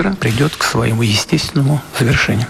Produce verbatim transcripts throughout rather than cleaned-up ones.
быстро придет к своему естественному завершению.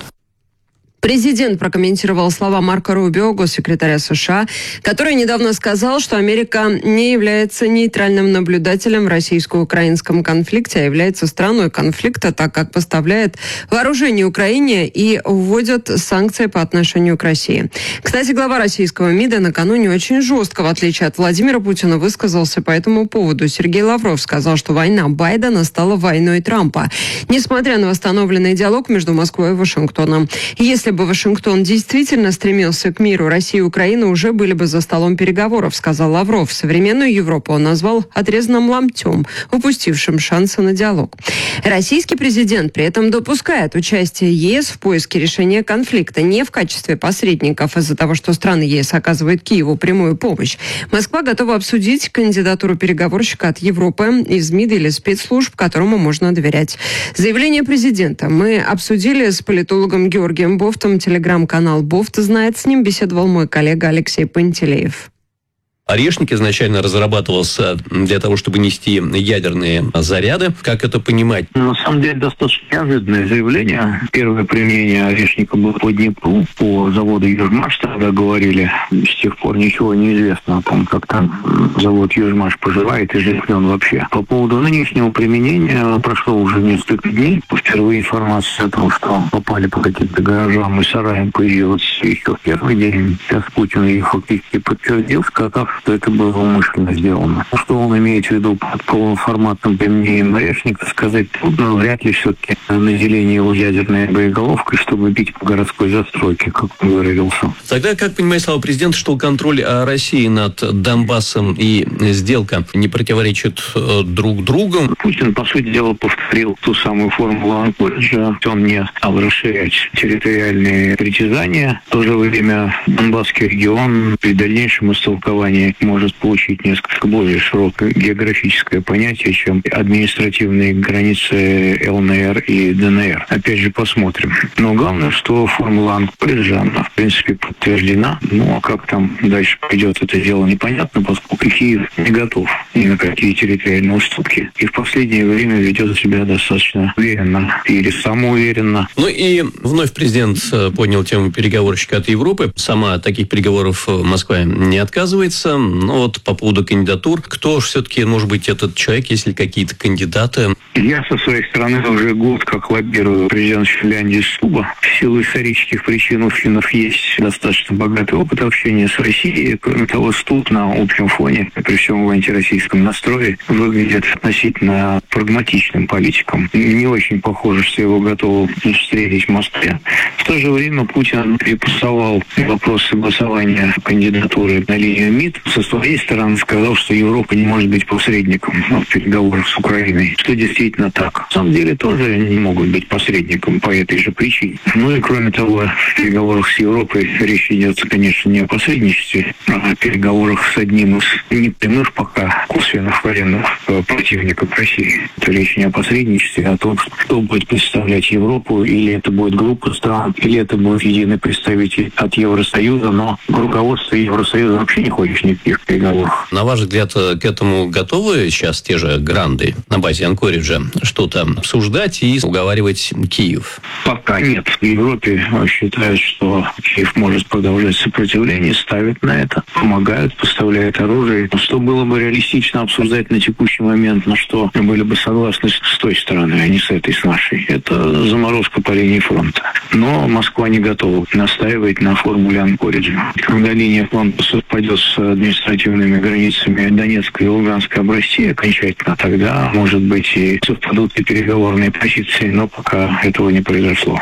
Президент прокомментировал слова Марко Рубио, госсекретаря США, который недавно сказал, что Америка не является нейтральным наблюдателем в российско-украинском конфликте, а является страной конфликта, так как поставляет вооружение Украине и вводит санкции по отношению к России. Кстати, глава российского МИДа накануне очень жестко, в отличие от Владимира Путина, высказался по этому поводу. Сергей Лавров сказал, что война Байдена стала войной Трампа, несмотря на восстановленный диалог между Москвой и Вашингтоном. Если бы Вашингтон действительно стремился к миру, Россия и Украина уже были бы за столом переговоров, сказал Лавров. Современную Европу он назвал отрезанным ломтем, упустившим шансы на диалог. Российский президент при этом допускает участие ЕС в поиске решения конфликта не в качестве посредников из-за того, что страны ЕС оказывают Киеву прямую помощь. Москва готова обсудить кандидатуру переговорщика от Европы из МИД или спецслужб, которому можно доверять. Заявление президента мы обсудили с политологом Георгием Бофтом. Телеграм-канал «Бофт знает». С ним беседовал мой коллега Алексей Пантелеев. Орешник изначально разрабатывался для того, чтобы нести ядерные заряды. Как это понимать? На самом деле, достаточно неожиданное заявление. Первое применение орешника было по Днепру, по заводу «Южмаш». Тогда говорили, с тех пор ничего не известно о том, как там завод «Южмаш» поживает и жив ли он вообще. По поводу нынешнего применения прошло уже несколько дней. Впервые информация о том, что попали по каким-то гаражам и сараям, появилась еще в первый день. Сейчас Путин ее фактически подтвердил, сказав, что это было умышленно сделано. Что он имеет в виду под полноформатным применением орешника, сказать трудно. Вряд ли все-таки наделение его ядерной боеголовкой, чтобы бить по городской застройке, как он выразился. Тогда, как понимает слова президента, что контроль России над Донбассом и сделка не противоречат друг другу? Путин, по сути дела, повторил ту самую формулу Анкориджа. Он не стал расширять территориальные притязания. В то же время Донбасский регион при дальнейшем истолковании может получить несколько более широкое географическое понятие, чем административные границы ЛНР и ДНР. Опять же, посмотрим. Но главное, что формула Анкориджа, она, в принципе, подтверждена. Ну, а как там дальше пойдет это дело, непонятно, поскольку Киев не готов ни на какие территориальные уступки. И в последнее время ведет себя достаточно уверенно или самоуверенно. Ну и вновь президент поднял тему переговорщика от Европы. Сама от таких переговоров Москва не отказывается. Ну вот по поводу кандидатур. Кто же все-таки может быть этот человек, если какие-то кандидаты? Я со своей стороны уже год как лоббирую президента Финляндии Стуба. В силу исторических причин у финнов есть достаточно богатый опыт общения с Россией. Кроме того, Стуб на общем фоне, при всем его антироссийском настрое, выглядит относительно прагматичным политиком. Не очень похоже, что его готовы встретить в Москве. В то же время Путин перепасовал вопрос согласования кандидатуры на линию МИД. Со своей стороны сказал, что Европа не может быть посредником в переговорах с Украиной. Что действительно так. На самом деле тоже не могут быть посредником по этой же причине. Ну и кроме того, в переговорах с Европой речь идет, конечно, не о посредничестве, а о переговорах с одним из непрямых пока косвенных военных противников России. Это речь не о посредничестве, а о том, кто будет представлять Европу, или это будет группа стран, или это будет единый представитель от Евросоюза, но руководство Евросоюза вообще не хочет никаких переговоров. На ваш взгляд, к этому готовы сейчас те же гранды на базе Анкориджа что-то обсуждать и уговаривать Киев? Пока нет. В Европе считают, что Киев может продолжать сопротивление, ставят на это, помогают, поставляют оружие. Что было бы реалистично обсуждать на текущий момент, на что были бы согласны с той стороны, а не с этой, с нашей. Это заморозка по линии фронта. Но Москва не готова настаивать на формуле Анкориджа. Когда линия фронта совпадет с административными границами Донецкой и Луганской областей окончательно, тогда, может быть, и совпадут и переговорные позиции, но пока этого не произошло.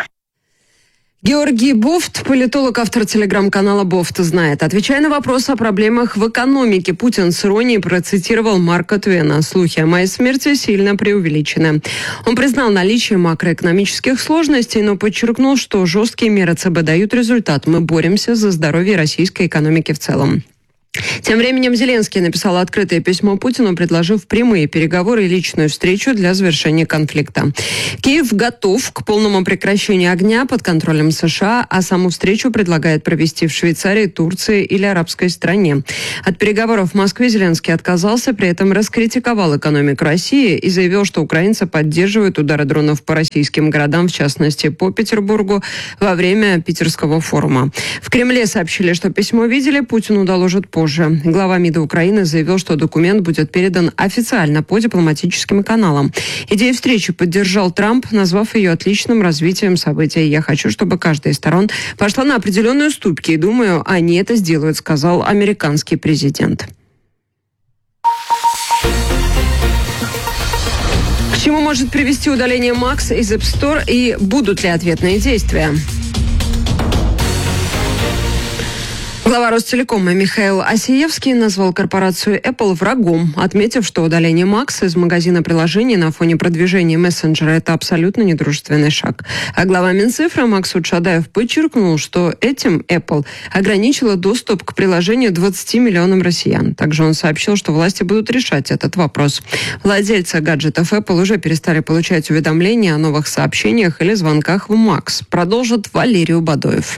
Георгий Бофт, политолог, автор телеграм-канала «Бофт знает». Отвечая на вопрос о проблемах в экономике, Путин с иронией процитировал Марка Твена. Слухи о моей смерти сильно преувеличены. Он признал наличие макроэкономических сложностей, но подчеркнул, что жесткие меры ЦБ дают результат. Мы боремся за здоровье российской экономики в целом. Тем временем Зеленский написал открытое письмо Путину, предложив прямые переговоры и личную встречу для завершения конфликта. Киев готов к полному прекращению огня под контролем США, а саму встречу предлагает провести в Швейцарии, Турции или арабской стране. От переговоров в Москве Зеленский отказался, при этом раскритиковал экономику России и заявил, что украинцы поддерживают удары дронов по российским городам, в частности по Петербургу, во время питерского форума. В Кремле сообщили, что письмо видели, Путину доложат позже. Глава МИДа Украины заявил, что документ будет передан официально по дипломатическим каналам. Идею встречи поддержал Трамп, назвав ее отличным развитием событий. «Я хочу, чтобы каждая из сторон пошла на определенные уступки, и думаю, они это сделают», сказал американский президент. К чему может привести удаление Макс из App Store и будут ли ответные действия? Глава Ростелекома Михаил Асиевский назвал корпорацию Apple врагом, отметив, что удаление Макс из магазина приложений на фоне продвижения мессенджера – это абсолютно недружественный шаг. А глава Минцифры Максут Шадаев подчеркнул, что этим Apple ограничила доступ к приложению двадцати миллионам россиян. Также он сообщил, что власти будут решать этот вопрос. Владельцы гаджетов Apple уже перестали получать уведомления о новых сообщениях или звонках в Макс. Продолжит Валерий Убадоев.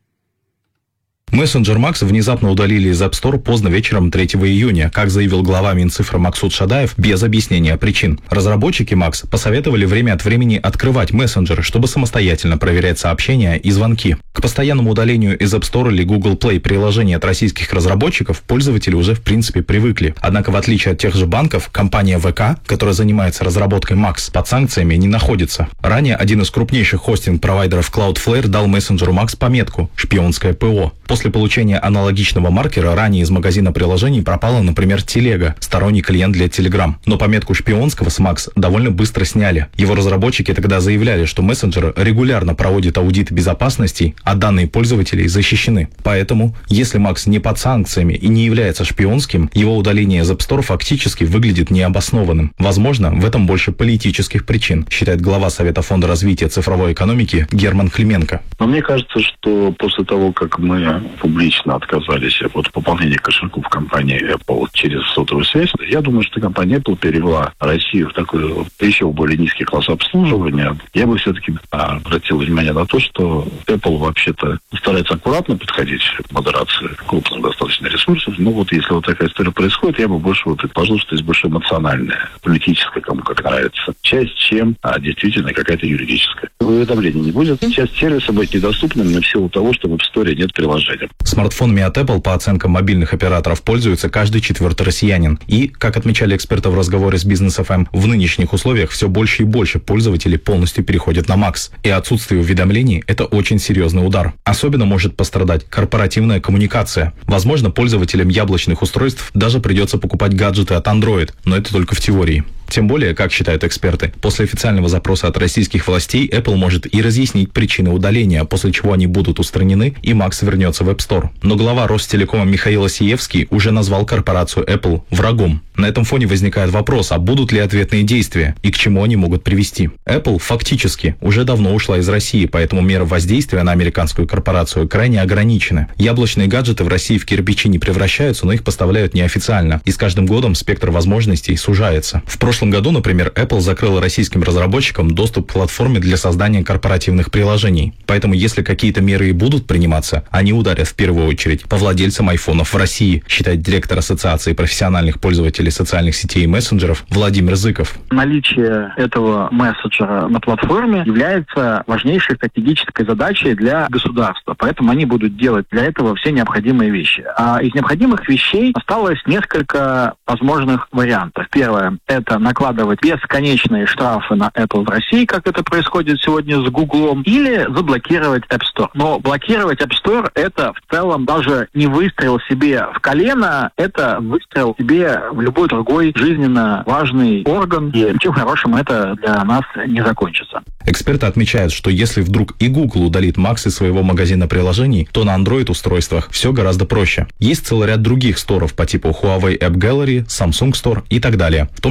Мессенджер Макс внезапно удалили из App Store поздно вечером третьего июня, как заявил глава Минцифры Максут Шадаев, без объяснения причин. Разработчики Макс посоветовали время от времени открывать мессенджер, чтобы самостоятельно проверять сообщения и звонки. К постоянному удалению из App Store или Google Play приложений от российских разработчиков пользователи уже в принципе привыкли. Однако, в отличие от тех же банков, компания вэ ка, которая занимается разработкой Макс, под санкциями не находится. Ранее один из крупнейших хостинг-провайдеров Cloudflare дал мессенджеру Макс пометку «Шпионское ПО». После получения аналогичного маркера ранее из магазина приложений пропала, например, Телега, сторонний клиент для Telegram. Но пометку шпионского с Макс довольно быстро сняли. Его разработчики тогда заявляли, что мессенджер регулярно проводит аудит безопасности, а данные пользователей защищены. Поэтому, если Макс не под санкциями и не является шпионским, его удаление из App Store фактически выглядит необоснованным. Возможно, в этом больше политических причин, считает глава Совета фонда развития цифровой экономики Герман Клименко. Но мне кажется, что после того, как мы публично отказались от пополнения кошельков в компании Apple через сотовую связь, я думаю, что компания Apple перевела Россию в такой еще более низкий класс обслуживания. Я бы все-таки обратил внимание на то, что Apple вообще-то старается аккуратно подходить к модерации крупных достаточно ресурсов. Но вот если вот такая история происходит, я бы больше вот предположил, что здесь больше эмоциональная, политическая, кому как нравится, часть, чем а, действительно какая-то юридическая. Уведомления не будет. Часть сервиса будет недоступным на силу того, что в App Store нет приложения. Смартфонами от Apple, по оценкам мобильных операторов, пользуется каждый четвертый россиянин. И, как отмечали эксперты в разговоре с Бизнес эф эм, в нынешних условиях все больше и больше пользователей полностью переходят на Макс. И отсутствие уведомлений – это очень серьезный удар. Особенно может пострадать корпоративная коммуникация. Возможно, пользователям яблочных устройств даже придется покупать гаджеты от Android, но это только в теории. Тем более, как считают эксперты, после официального запроса от российских властей Apple может и разъяснить причины удаления, после чего они будут устранены и Макс вернется в App Store. Но глава Ростелекома Михаил Асиевский уже назвал корпорацию Apple врагом. На этом фоне возникает вопрос, а будут ли ответные действия и к чему они могут привести. Apple фактически уже давно ушла из России, поэтому меры воздействия на американскую корпорацию крайне ограничены. Яблочные гаджеты в России в кирпичи не превращаются, но их поставляют неофициально, и с каждым годом спектр возможностей сужается. В прошлом В прошлом году, например, Apple закрыла российским разработчикам доступ к платформе для создания корпоративных приложений. Поэтому, если какие-то меры и будут приниматься, они ударят в первую очередь по владельцам айфонов в России, считает директор Ассоциации профессиональных пользователей социальных сетей и мессенджеров Владимир Зыков. Наличие этого мессенджера на платформе является важнейшей стратегической задачей для государства. Поэтому они будут делать для этого все необходимые вещи. А из необходимых вещей осталось несколько возможных вариантов. Первое – это накладывать бесконечные штрафы на Apple в России, как это происходит сегодня с Гуглом, или заблокировать App Store. Но блокировать App Store — это в целом даже не выстрел себе в колено, это выстрел себе в любой другой жизненно важный орган, и ничем хорошим это для нас не закончится. Эксперты отмечают, что если вдруг и Google удалит Макс из своего магазина приложений, то на Android-устройствах все гораздо проще. Есть целый ряд других сторов по типу Huawei App Gallery, Samsung Store и так далее, в том числе и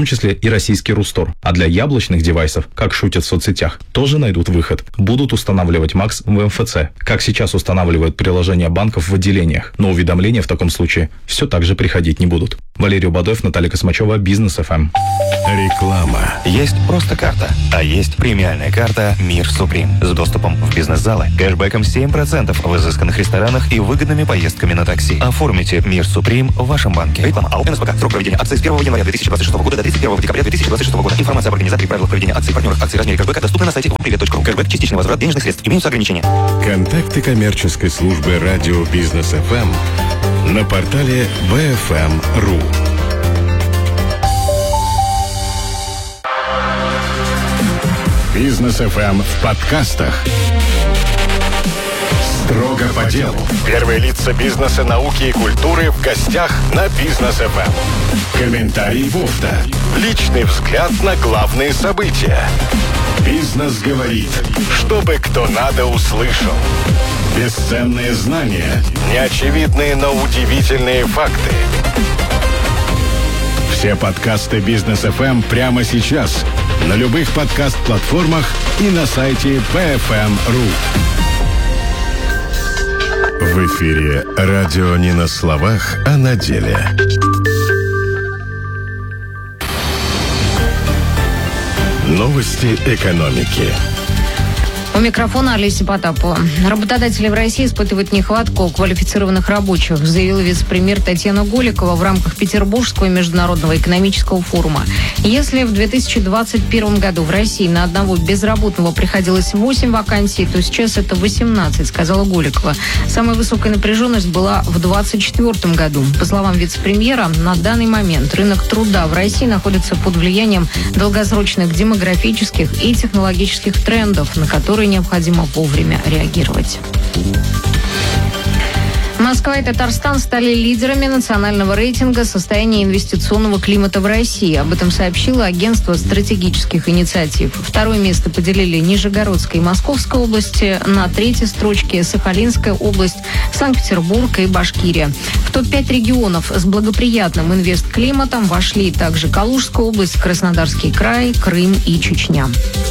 и российский Рустор. А для яблочных девайсов, как шутят в соцсетях, тоже найдут выход. Будут устанавливать МАКС в эм эф цэ, как сейчас устанавливают приложения банков в отделениях. Но уведомления в таком случае все так же приходить не будут. Валерий Убадоев, Наталья Космачева, Бизнес эф эм. Реклама. Есть просто карта, а есть премиальная карта «Мир Суприм» с доступом в бизнес-залы, кэшбэком семь процентов в изысканных ресторанах и выгодными поездками на такси. Оформите «Мир Суприм» в вашем банке. Реклама. АО «эн эс пэ ка». Срок проведения акции с первого января две тысячи двадцать шестого года до тридцать первого декабря две тысячи двадцать шестого года. Информация об организаторе, правилах проведения акций, партнерах акций, размере кэшбэка доступна на сайте привет точка ру. Кэшбэк, частичный возврат денежных средств. Имеются ограничения. Контакты коммерческой службы радио Бизнес эф эм на портале би эф эм точка ру. Бизнес эф эм в подкастах. Строго по делу. Первые лица бизнеса, науки и культуры в гостях на Бизнес эф эм. Комментарий Бофта. Личный взгляд на главные события. Бизнес говорит, чтобы кто надо услышал. Бесценные знания, неочевидные, но удивительные факты. Все подкасты Бизнес эф эм прямо сейчас на любых подкаст-платформах и на сайте би эф эм точка ру. В эфире радио не на словах, а на деле. Новости экономики. У микрофона Олеся Потапова. Работодатели в России испытывают нехватку квалифицированных рабочих, заявила вице-премьер Татьяна Голикова в рамках Петербургского международного экономического форума. Если в две тысячи двадцать первом году в России на одного безработного приходилось восемь вакансий, то сейчас это восемнадцать, сказала Голикова. Самая высокая напряженность была в двадцать четвёртом году. По словам вице-премьера, на данный момент рынок труда в России находится под влиянием долгосрочных демографических и технологических трендов, на которые необходимо вовремя реагировать. Москва и Татарстан стали лидерами национального рейтинга состояния инвестиционного климата в России. Об этом сообщило агентство стратегических инициатив. Второе место поделили Нижегородская и Московская области. На третьей строчке Сахалинская область, Санкт-Петербург и Башкирия. В топ пять регионов с благоприятным инвестклиматом вошли также Калужская область, Краснодарский край, Крым и Чечня.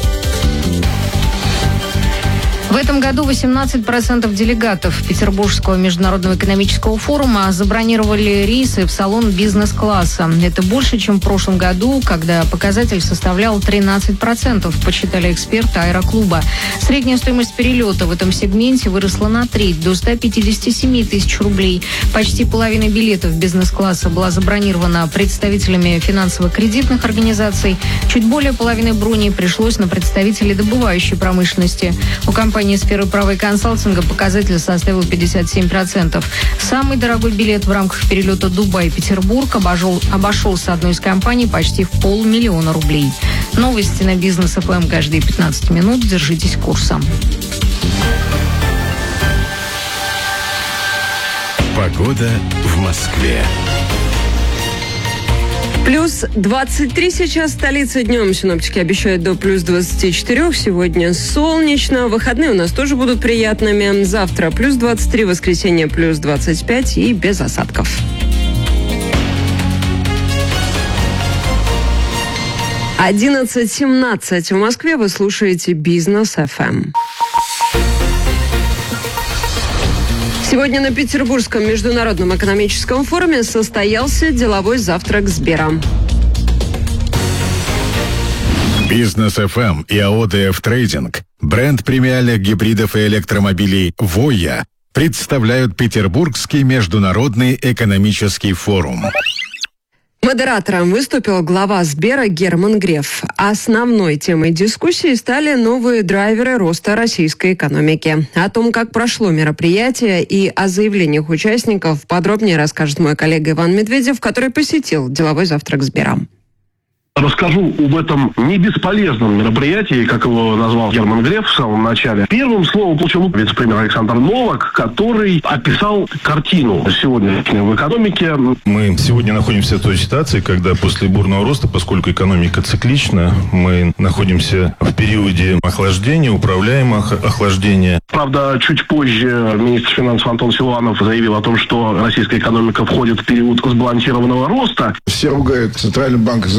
В этом году восемнадцать процентов делегатов Петербургского международного экономического форума забронировали рейсы в салон бизнес-класса. Это больше, чем в прошлом году, когда показатель составлял тринадцать процентов, подсчитали эксперты аэроклуба. Средняя стоимость перелета в этом сегменте выросла на треть, до ста пятидесяти семи тысяч рублей. Почти половина билетов бизнес-класса была забронирована представителями финансово-кредитных организаций. Чуть более половины броней пришлось на представителей добывающей промышленности. У компании сферы права и консалтинга показатель составил пятьдесят семь процентов. Самый дорогой билет в рамках перелета Дубай-Петербург обошел, обошелся одной из компаний почти в полмиллиона рублей. Новости на Бизнес эф эм каждые пятнадцать минут. Держитесь курса. Погода в Москве. Плюс двадцать три сейчас в столице. Днем синоптики обещают до плюс двадцати четырёх. Сегодня солнечно. Выходные у нас тоже будут приятными. Завтра плюс двадцать три, воскресенье плюс двадцать пять и без осадков. одиннадцать семнадцать в Москве. Вы слушаете Бизнес эф эм. Сегодня на Петербургском международном экономическом форуме состоялся деловой завтрак Сбера. Бизнес эф эм и АО ди эф Трейдинг, бренд премиальных гибридов и электромобилей «Воя», представляют Петербургский международный экономический форум. Модератором выступил глава Сбера Герман Греф. Основной темой дискуссии стали новые драйверы роста российской экономики. О том, как прошло мероприятие и о заявлениях участников, подробнее расскажет мой коллега Иван Медведев, который посетил деловой завтрак Сбера. Расскажу об этом не бесполезном мероприятии, как его назвал Герман Греф в самом начале. Первым слово получил вице-премьер Александр Новак, который описал картину сегодня в экономике. Мы сегодня находимся в той ситуации, когда после бурного роста, поскольку экономика циклична, мы находимся в периоде охлаждения, управляемого охлаждения. Правда, чуть позже министр финансов Антон Силуанов заявил о том, что российская экономика входит в период сбалансированного роста. Все ругают Центральный банк за высокий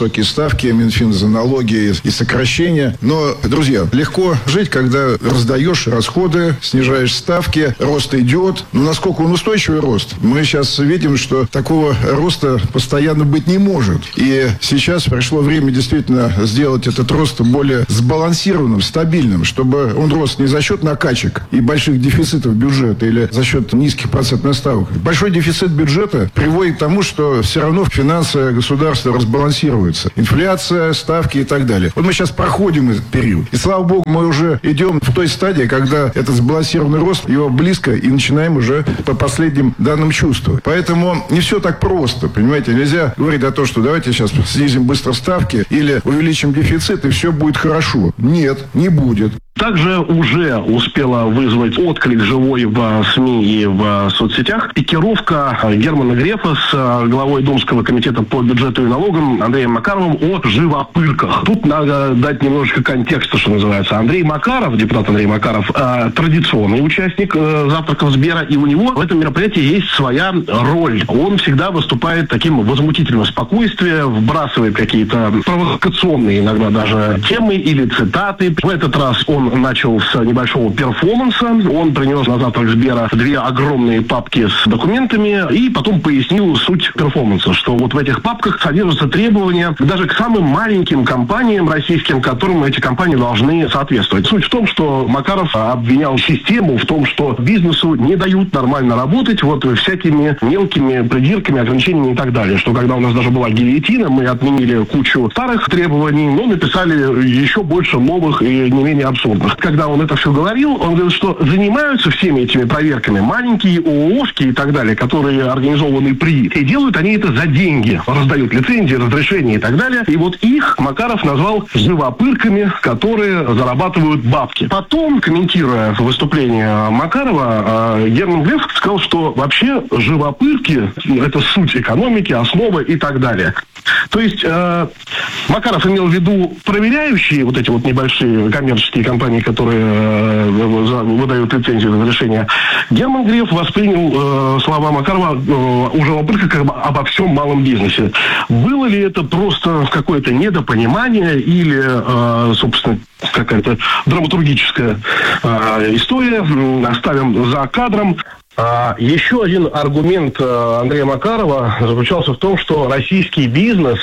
высокие ставки, Минфин за налоги и сокращения. Но, друзья, легко жить, когда раздаешь расходы, снижаешь ставки, рост идет. Но насколько он устойчивый рост? Мы сейчас видим, что такого роста постоянно быть не может. И сейчас пришло время действительно сделать этот рост более сбалансированным, стабильным, чтобы он рос не за счет накачек и больших дефицитов бюджета или за счет низких процентных ставок. Большой дефицит бюджета приводит к тому, что все равно финансы государства разбалансируются. Инфляция, ставки и так далее. Вот мы сейчас проходим этот период. И слава богу, мы уже идем в той стадии, когда этот сбалансированный рост, его близко, и начинаем уже по последним данным чувствовать. Поэтому не все так просто, понимаете. Нельзя говорить о том, что давайте сейчас снизим быстро ставки или увеличим дефицит, и все будет хорошо. Нет, не будет. Также уже успела вызвать отклик живой в СМИ и в соцсетях пикировка Германа Грефа с главой Думского комитета по бюджету и налогам Андреем Макаровым о живопырках. Тут надо дать немножечко контекста, что называется. Андрей Макаров, депутат Андрей Макаров, традиционный участник завтраков Сбера, и у него в этом мероприятии есть своя роль. Он всегда выступает таким возмутительным спокойствием, вбрасывает какие-то провокационные иногда даже темы или цитаты. В этот раз он начал с небольшого перформанса. Он принес на завтрак Сбера две огромные папки с документами и потом пояснил суть перформанса, что вот в этих папках содержатся требования даже к самым маленьким компаниям российским, которым эти компании должны соответствовать. Суть в том, что Макаров обвинял систему в том, что бизнесу не дают нормально работать вот всякими мелкими придирками, ограничениями и так далее. Что когда у нас даже была гильотина, мы отменили кучу старых требований, но написали еще больше новых и не менее абсурдных. Когда он это все говорил, он говорит, что занимаются всеми этими проверками маленькие ООшки и так далее, которые организованы при... И делают они это за деньги. Раздают лицензии, разрешения и так далее. И вот их Макаров назвал живопырками, которые зарабатывают бабки. Потом, комментируя выступление Макарова, Герман Греф сказал, что вообще живопырки – это суть экономики, основа и так далее. То есть э, Макаров имел в виду проверяющие вот эти вот небольшие коммерческие компании, которые э, выдают лицензии на разрешение. Герман Греф воспринял э, слова Макарова э, уже вопросы как бы обо всем малом бизнесе. Было ли это просто какое-то недопонимание или, э, собственно, какая-то драматургическая э, история? Оставим за кадром. А еще один аргумент Андрея Макарова заключался в том, что российский бизнес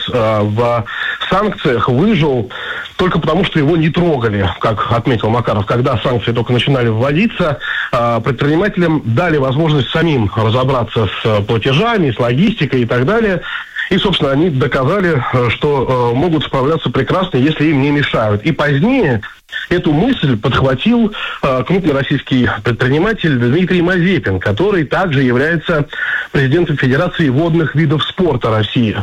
в санкциях выжил только потому, что его не трогали, как отметил Макаров. Когда санкции только начинали вводиться, предпринимателям дали возможность самим разобраться с платежами, с логистикой и так далее. И, собственно, они доказали, что могут справляться прекрасно, если им не мешают. И позднее эту мысль подхватил э, крупный российский предприниматель Дмитрий Мазепин, который также является президентом Федерации водных видов спорта России.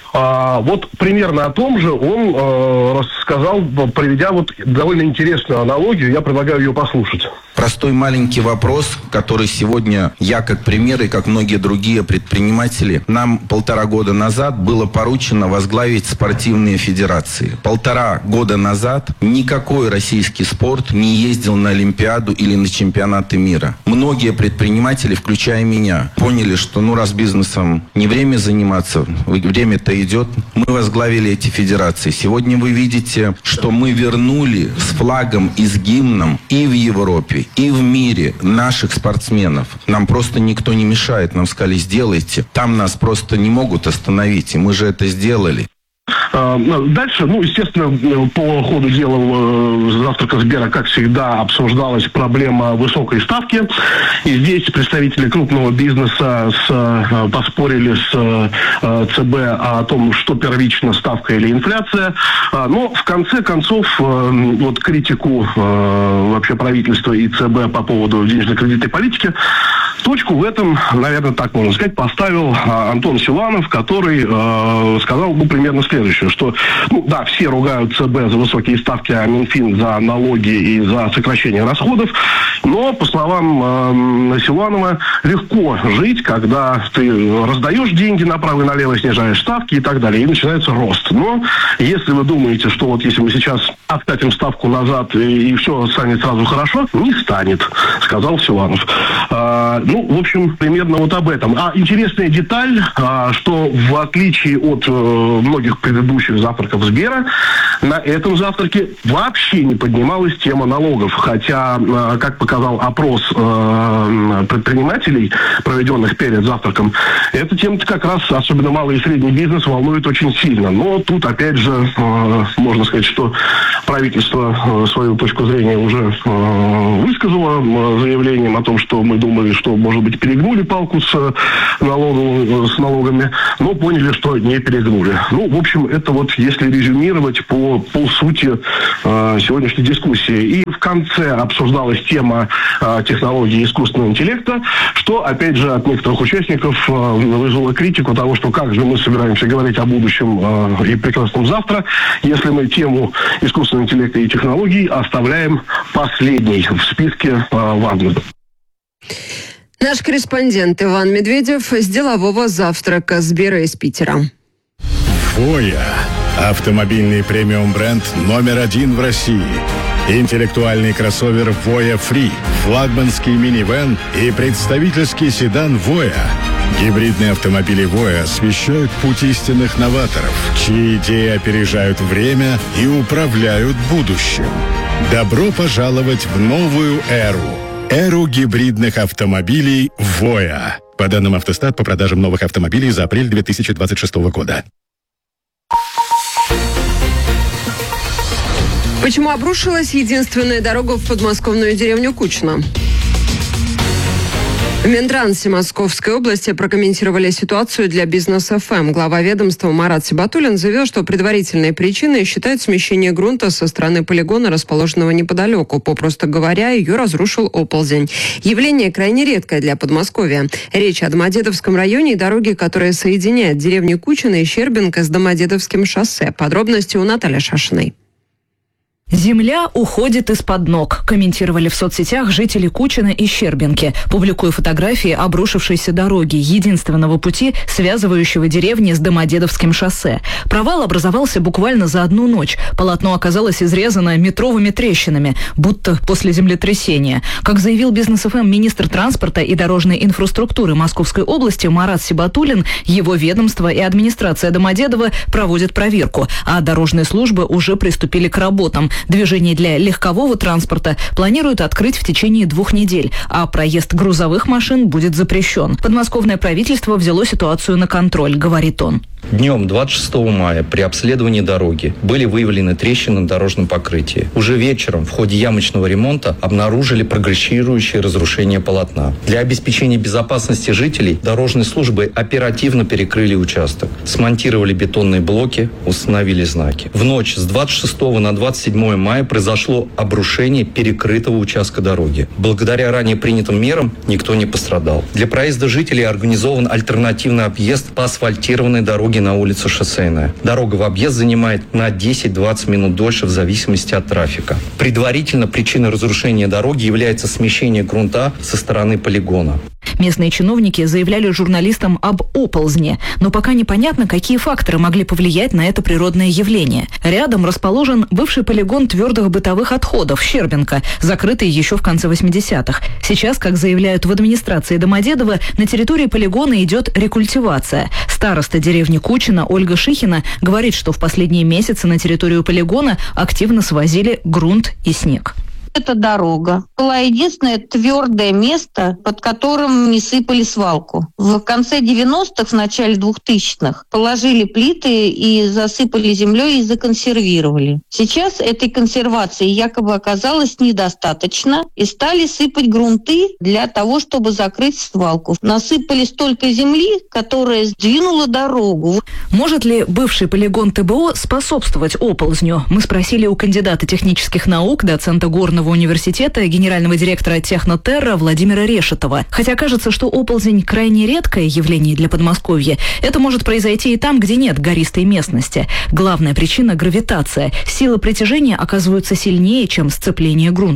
А, вот примерно о том же он э, рассказал, приведя вот довольно интересную аналогию. Я предлагаю ее послушать. Простой маленький вопрос, который сегодня я как пример и как многие другие предприниматели, нам полтора года назад было поручено возглавить спортивные федерации. Полтора года назад никакой российский спорт не ездил на Олимпиаду или на чемпионаты мира. Многие предприниматели, включая меня, поняли, что ну раз бизнесом не время заниматься, время-то идет. Мы возглавили эти федерации. Сегодня вы видите, что мы вернули с флагом и с гимном и в Европе, и в мире наших спортсменов. Нам просто никто не мешает. Нам сказали, сделайте. Там нас просто не могут остановить. И мы же это сделали. Дальше, ну, естественно, по ходу дела завтрака Сбера, как всегда, обсуждалась проблема высокой ставки. И здесь представители крупного бизнеса с, поспорили с ЦБ о том, что первично, ставка или инфляция. Но в конце концов, вот критику вообще правительства и ЦБ по поводу денежно-кредитной политики, точку в этом, наверное, так можно сказать, поставил Антон Силуанов, который сказал, ну, примерно следующее, что, ну, да, все ругают ЦБ за высокие ставки, а Минфин за налоги и за сокращение расходов, но, по словам э, Силуанова, легко жить, когда ты раздаешь деньги направо и налево, снижаешь ставки и так далее, и начинается рост. Но если вы думаете, что вот если мы сейчас откатим ставку назад и, и все станет сразу хорошо, не станет, сказал Силуанов. Э, Ну, в общем, примерно вот об этом. А интересная деталь, что в отличие от многих предыдущих завтраков Сбера, на этом завтраке вообще не поднималась тема налогов. Хотя, как показал опрос предпринимателей, проведенных перед завтраком, эта тема как раз, особенно малый и средний бизнес, волнует очень сильно. Но тут, опять же, можно сказать, что правительство свою точку зрения уже высказало заявлением о том, что мы думали, что, может быть, перегнули палку с, налогом, с налогами, но поняли, что не перегнули. Ну, в общем, это вот если резюмировать по, по сути сегодняшней дискуссии. И в конце обсуждалась тема технологии искусственного интеллекта, что, опять же, от некоторых участников вызвало критику того, что как же мы собираемся говорить о будущем и прекрасном завтра, если мы тему искусственного интеллекта и технологий оставляем последней в списке важных. Наш корреспондент Иван Медведев с делового завтрака Сбера из Питера. Воя. Автомобильный премиум-бренд номер один в России. Интеллектуальный кроссовер Voya Free, флагманский минивэн и представительский седан Voya. Гибридные автомобили Voya освещают путь истинных новаторов, чьи идеи опережают время и управляют будущим. Добро пожаловать в новую эру. Эру гибридных автомобилей Voya. По данным Автостат, по продажам новых автомобилей за апрель две тысячи двадцать шестого года. Почему обрушилась единственная дорога в подмосковную деревню Кучино? В Минтрансе Московской области прокомментировали ситуацию для Бизнес эф эм. Глава ведомства Марат Сибатуллин заявил, что предварительной причиной считают смещение грунта со стороны полигона, расположенного неподалеку. Попросту говоря, ее разрушил оползень. Явление крайне редкое для Подмосковья. Речь о Домодедовском районе и дороге, которая соединяет деревни Кучино и Щербинка с Домодедовским шоссе. Подробности у Натальи Шашиной. «Земля уходит из-под ног», комментировали в соцсетях жители Кучино и Щербинки, публикуя фотографии обрушившейся дороги, единственного пути, связывающего деревни с Домодедовским шоссе. Провал образовался буквально за одну ночь. Полотно оказалось изрезано метровыми трещинами, будто после землетрясения. Как заявил Бизнес эф эм министр транспорта и дорожной инфраструктуры Московской области Марат Сибатуллин, его ведомство и администрация Домодедова проводят проверку, а дорожные службы уже приступили к работам. Движение для легкового транспорта планируют открыть в течение двух недель, а проезд грузовых машин будет запрещен. Подмосковное правительство взяло ситуацию на контроль, говорит он. Днем двадцать шестого мая при обследовании дороги были выявлены трещины на дорожном покрытии. Уже вечером в ходе ямочного ремонта обнаружили прогрессирующее разрушение полотна. Для обеспечения безопасности жителей дорожные службы оперативно перекрыли участок, смонтировали бетонные блоки, установили знаки. В ночь с двадцать шестого на двадцать седьмое мая произошло обрушение перекрытого участка дороги. Благодаря ранее принятым мерам никто не пострадал. Для проезда жителей организован альтернативный объезд по асфальтированной дороге на улицу Шоссейная. Дорога в объезд занимает на десять-двадцать минут дольше в зависимости от трафика. Предварительно причиной разрушения дороги является смещение грунта со стороны полигона. Местные чиновники заявляли журналистам об оползне, но пока непонятно, какие факторы могли повлиять на это природное явление. Рядом расположен бывший полигон твердых бытовых отходов Щербинка, закрытый еще в конце восьмидесятых. Сейчас, как заявляют в администрации Домодедова, на территории полигона идет рекультивация. Староста деревни Кучино Ольга Шихина говорит, что в последние месяцы на территорию полигона активно свозили грунт и снег. Эта дорога была единственное твердое место, под которым не сыпали свалку. В конце девяностых, в начале двухтысячных положили плиты и засыпали землей и законсервировали. Сейчас этой консервации якобы оказалось недостаточно и стали сыпать грунты для того, чтобы закрыть свалку. Насыпали столько земли, которая сдвинула дорогу. Может ли бывший полигон тэ бэ о способствовать оползню? Мы спросили у кандидата технических наук, доцента Горного университета, генерального директора Технотерра Владимира Решетова. Хотя кажется, что оползень крайне редкое явление для Подмосковья, это может произойти и там, где нет гористой местности. Главная причина – гравитация. Силы притяжения оказываются сильнее, чем сцепление грунта.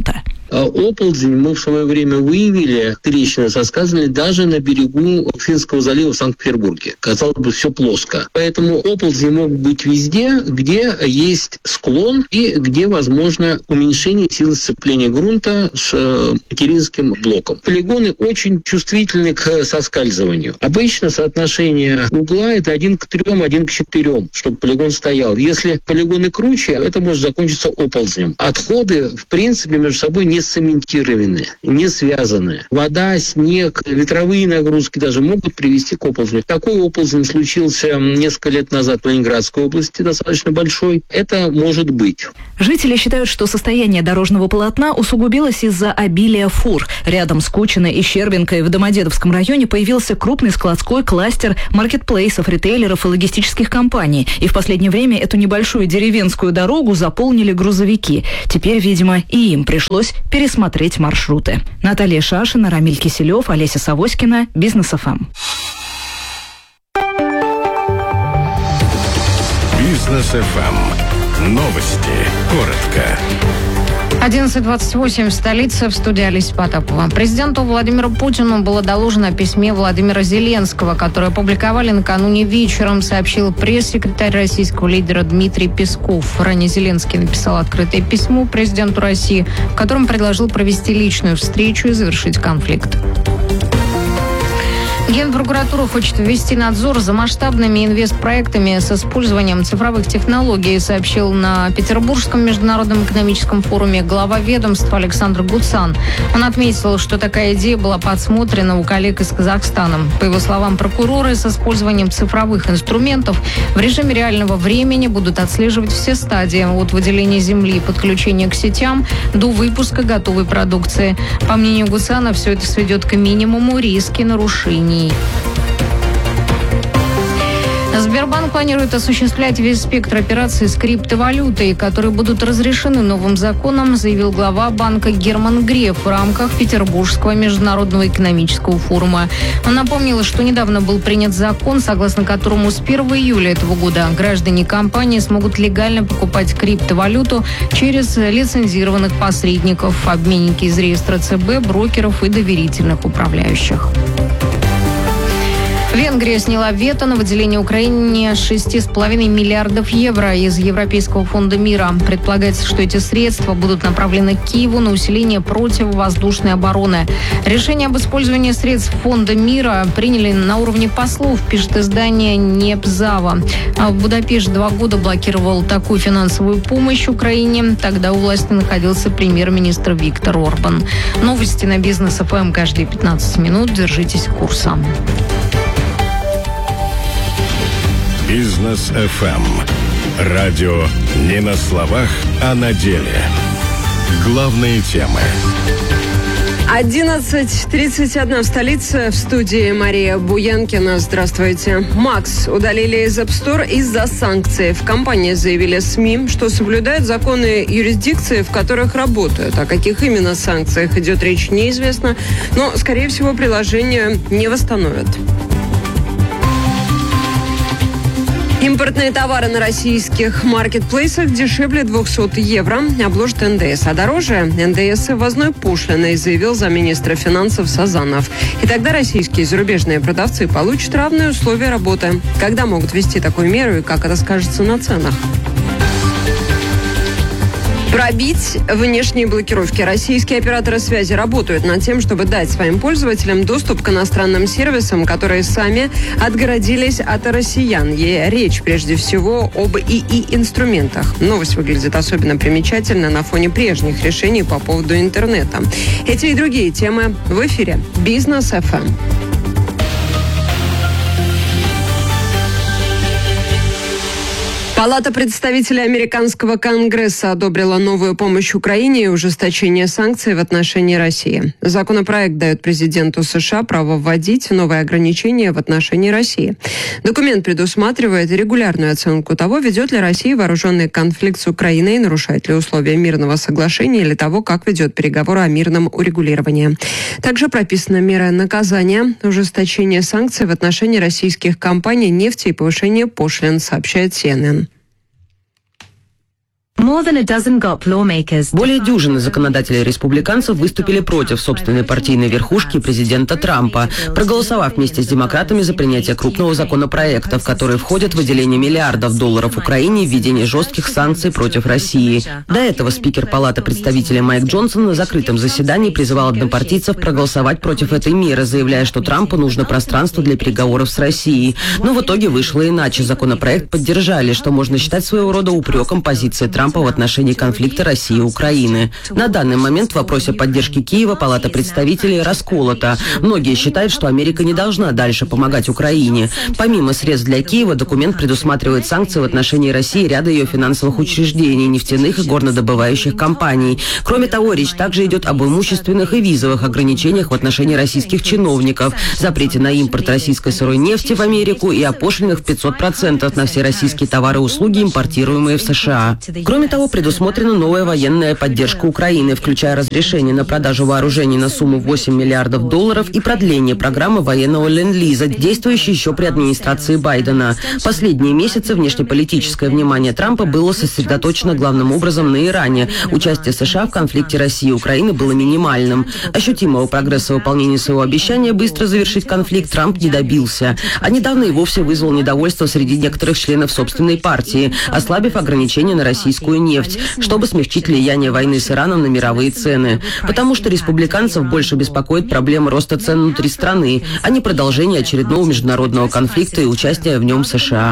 Оползень мы в свое время выявили, трещины соскальзывали даже на берегу Финского залива в Санкт-Петербурге. Казалось бы, все плоско. Поэтому оползни могут быть везде, где есть склон и где возможно уменьшение силы сцепления грунта с материнским блоком. Полигоны очень чувствительны к соскальзыванию. Обычно соотношение угла это один к трем, один к четырем, чтобы полигон стоял. Если полигоны круче, это может закончиться оползнем. Отходы, в принципе, между собой не цементированы, не связаны. Вода, снег, ветровые нагрузки даже могут привести к оползню. Такой оползень случился несколько лет назад в Ленинградской области, достаточно большой. Это может быть. Жители считают, что состояние дорожного полотна усугубилось из-за обилия фур. Рядом с Кучиной и Щербинкой в Домодедовском районе появился крупный складской кластер маркетплейсов, ритейлеров и логистических компаний. И в последнее время эту небольшую деревенскую дорогу заполнили грузовики. Теперь, видимо, и им пришлось пересмотреть маршруты. Наталья Шашина, Рамиль Киселев, Олеся Савоськина, Бизнес эф эм. Бизнес эф эм. Новости. Коротко. одиннадцать двадцать восемь в столице, в студии Олеся Потапова. Президенту Владимиру Путину было доложено о письме Владимира Зеленского, которое опубликовали накануне вечером, сообщил пресс-секретарь российского лидера Дмитрий Песков. Ранее Зеленский написал открытое письмо президенту России, в котором предложил провести личную встречу и завершить конфликт. Генпрокуратура хочет ввести надзор за масштабными инвестпроектами с использованием цифровых технологий, сообщил на Петербургском международном экономическом форуме глава ведомства Александр Гуцан. Он отметил, что такая идея была подсмотрена у коллег из Казахстана. По его словам, прокуроры с использованием цифровых инструментов в режиме реального времени будут отслеживать все стадии от выделения земли, подключения к сетям до выпуска готовой продукции. По мнению Гуцана, все это сведет к минимуму риски нарушений. Сбербанк планирует осуществлять весь спектр операций с криптовалютой, которые будут разрешены новым законом, заявил глава банка Герман Греф в рамках Петербургского международного экономического форума. Он напомнил, что недавно был принят закон, согласно которому с первого июля этого года граждане компании смогут легально покупать криптовалюту через лицензированных посредников, обменники из реестра ЦБ, брокеров и доверительных управляющих. Венгрия сняла вето на выделение Украине шесть целых пять десятых миллиардов евро из Европейского фонда мира. Предполагается, что эти средства будут направлены к Киеву на усиление противовоздушной обороны. Решение об использовании средств фонда мира приняли на уровне послов, пишет издание Небзава. А Будапешт два года блокировал такую финансовую помощь Украине. Тогда у власти находился премьер-министр Виктор Орбан. Новости на Бизнес эф эм каждые пятнадцать минут. Держитесь курса. Бизнес эф эм. Радио не на словах, а на деле. Главные темы. одиннадцать тридцать один в столице. В студии Мария Буянкина. Здравствуйте. Макс удалили из App Store из-за санкций. В компании заявили СМИ, что соблюдают законы юрисдикции, в которых работают. О каких именно санкциях идет речь, неизвестно. Но, скорее всего, приложение не восстановят. Импортные товары на российских маркетплейсах дешевле двухсот евро обложат эн дэ эс, а дороже эн дэ эс и ввозной пошлиной, заявил замминистра финансов Сазанов. И тогда российские и зарубежные продавцы получат равные условия работы. Когда могут ввести такую меру и как это скажется на ценах? Пробить внешние блокировки. Российские операторы связи работают над тем, чтобы дать своим пользователям доступ к иностранным сервисам, которые сами отгородились от россиян. И речь прежде всего об и и-инструментах. Новость выглядит особенно примечательно на фоне прежних решений по поводу интернета. Эти и другие темы в эфире Бизнес эф эм. Палата представителей американского Конгресса одобрила новую помощь Украине и ужесточение санкций в отношении России. Законопроект дает президенту США право вводить новые ограничения в отношении России. Документ предусматривает регулярную оценку того, ведет ли Россия вооруженный конфликт с Украиной, нарушает ли условия мирного соглашения или того, как ведет переговоры о мирном урегулировании. Также прописана мера наказания, ужесточение санкций в отношении российских компаний нефти и повышение пошлин, сообщает си эн эн. Более дюжины законодателей республиканцев выступили против собственной партийной верхушки президента Трампа, проголосовав вместе с демократами за принятие крупного законопроекта, в который входит выделение миллиардов долларов Украине и введение жестких санкций против России. До этого спикер Палаты представителей Майк Джонсон на закрытом заседании призывал однопартийцев проголосовать против этой меры, заявляя, что Трампу нужно пространство для переговоров с Россией. Но в итоге вышло иначе. Законопроект поддержали, что можно считать своего рода упреком позиции Трампа в отношении конфликта России и Украины. На данный момент в вопросе поддержки Киева Палата представителей расколота. Многие считают, что Америка не должна дальше помогать Украине. Помимо средств для Киева, документ предусматривает санкции в отношении России и ряда ее финансовых учреждений, нефтяных и горнодобывающих компаний. Кроме того, речь также идет об имущественных и визовых ограничениях в отношении российских чиновников, запрете на импорт российской сырой нефти в Америку и о пошлинах в пятьсот процентов на все российские товары и услуги, импортируемые в США. Кроме того, предусмотрена новая военная поддержка Украины, включая разрешение на продажу вооружений на сумму восемь миллиардов долларов и продление программы военного ленд-лиза, действующей еще при администрации Байдена. Последние месяцы внешнеполитическое внимание Трампа было сосредоточено главным образом на Иране. Участие США в конфликте России и Украины было минимальным. Ощутимого прогресса в выполнении своего обещания быстро завершить конфликт Трамп не добился. А недавно и вовсе вызвал недовольство среди некоторых членов собственной партии, ослабив ограничения на российскую нефть, чтобы смягчить влияние войны с Ираном на мировые цены. Потому что республиканцев больше беспокоит проблема роста цен внутри страны, а не продолжение очередного международного конфликта и участия в нем США.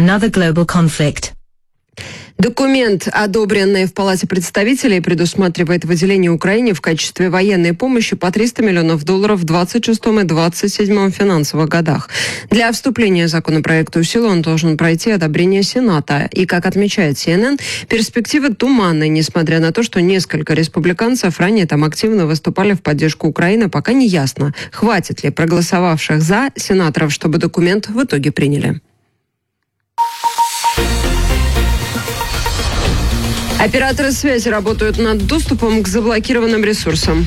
Документ, одобренный в Палате представителей, предусматривает выделение Украине в качестве военной помощи по триста миллионов долларов в двадцать шестом и двадцать седьмом финансовых годах. Для вступления законопроекта в силу он должен пройти одобрение Сената. И, как отмечает Си Эн Эн, перспективы туманны, несмотря на то, что несколько республиканцев ранее там активно выступали в поддержку Украины, пока не ясно, хватит ли проголосовавших «за» сенаторов, чтобы документ в итоге приняли. Операторы связи работают над доступом к заблокированным ресурсам.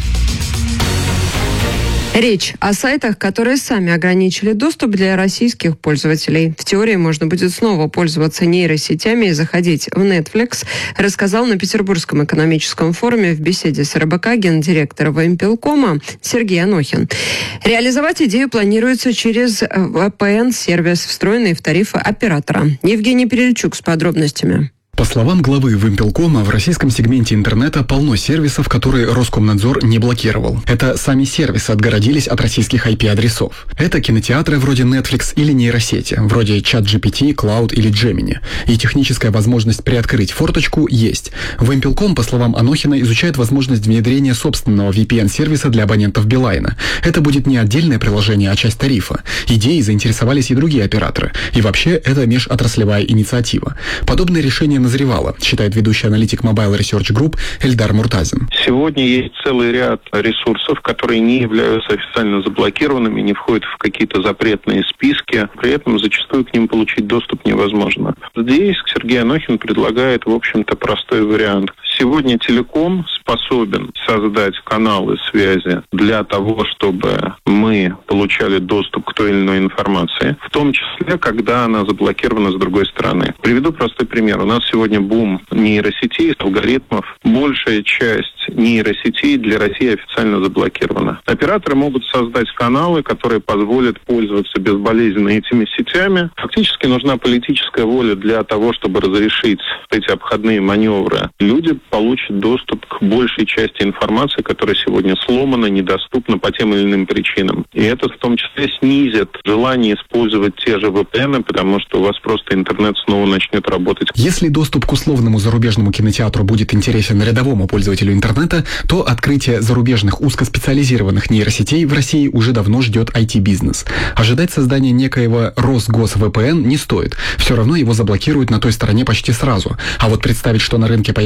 Речь о сайтах, которые сами ограничили доступ для российских пользователей. В теории можно будет снова пользоваться нейросетями и заходить в Netflix, рассказал на Петербургском экономическом форуме в беседе с эр бэ ка гендиректор Вимпелкома Сергей Анохин. Реализовать идею планируется через ви пи эн-сервис, встроенный в тарифы оператора. Евгений Перельчук с подробностями. По словам главы Вимпелкома, в российском сегменте интернета полно сервисов, которые Роскомнадзор не блокировал. Это сами сервисы отгородились от российских ай пи-адресов. Это кинотеатры вроде Netflix или нейросети, вроде ChatGPT, Cloud или Gemini. И техническая возможность приоткрыть форточку есть. Вимпелком, по словам Анохина, изучает возможность внедрения собственного ви пи эн-сервиса для абонентов Билайна. Это будет не отдельное приложение, а часть тарифа. Идеей заинтересовались и другие операторы. И вообще, это межотраслевая инициатива. Подобное решение назревало, считает ведущий аналитик Mobile Research Group Эльдар Муртазин. Сегодня есть целый ряд ресурсов, которые не являются официально заблокированными, не входят в какие-то запретные списки. При этом зачастую к ним получить доступ невозможно. Здесь Сергей Анохин предлагает, в общем-то, простой вариант. Сегодня телеком способен создать каналы связи для того, чтобы мы получали доступ к той или иной информации, в том числе, когда она заблокирована с другой стороны. Приведу простой пример. У нас сегодня бум нейросетей, алгоритмов. Большая часть нейросетей для России официально заблокирована. Операторы могут создать каналы, которые позволят пользоваться безболезненно этими сетями. Фактически нужна политическая воля для того, чтобы разрешить эти обходные маневры. Люди получат доступ к большей части информации, которая сегодня сломана, недоступна по тем или иным причинам. И это в том числе снизит желание использовать те же ви пи эн, потому что у вас просто интернет снова начнет работать. Если доступ к условному зарубежному кинотеатру будет интересен рядовому пользователю интернета, то открытие зарубежных узкоспециализированных нейросетей в России уже давно ждет ай ти-бизнес. Ожидать создания некоего Росгос ви пи эн не стоит. Все равно его заблокируют на той стороне почти сразу. А вот представить, что на рынке появится несколько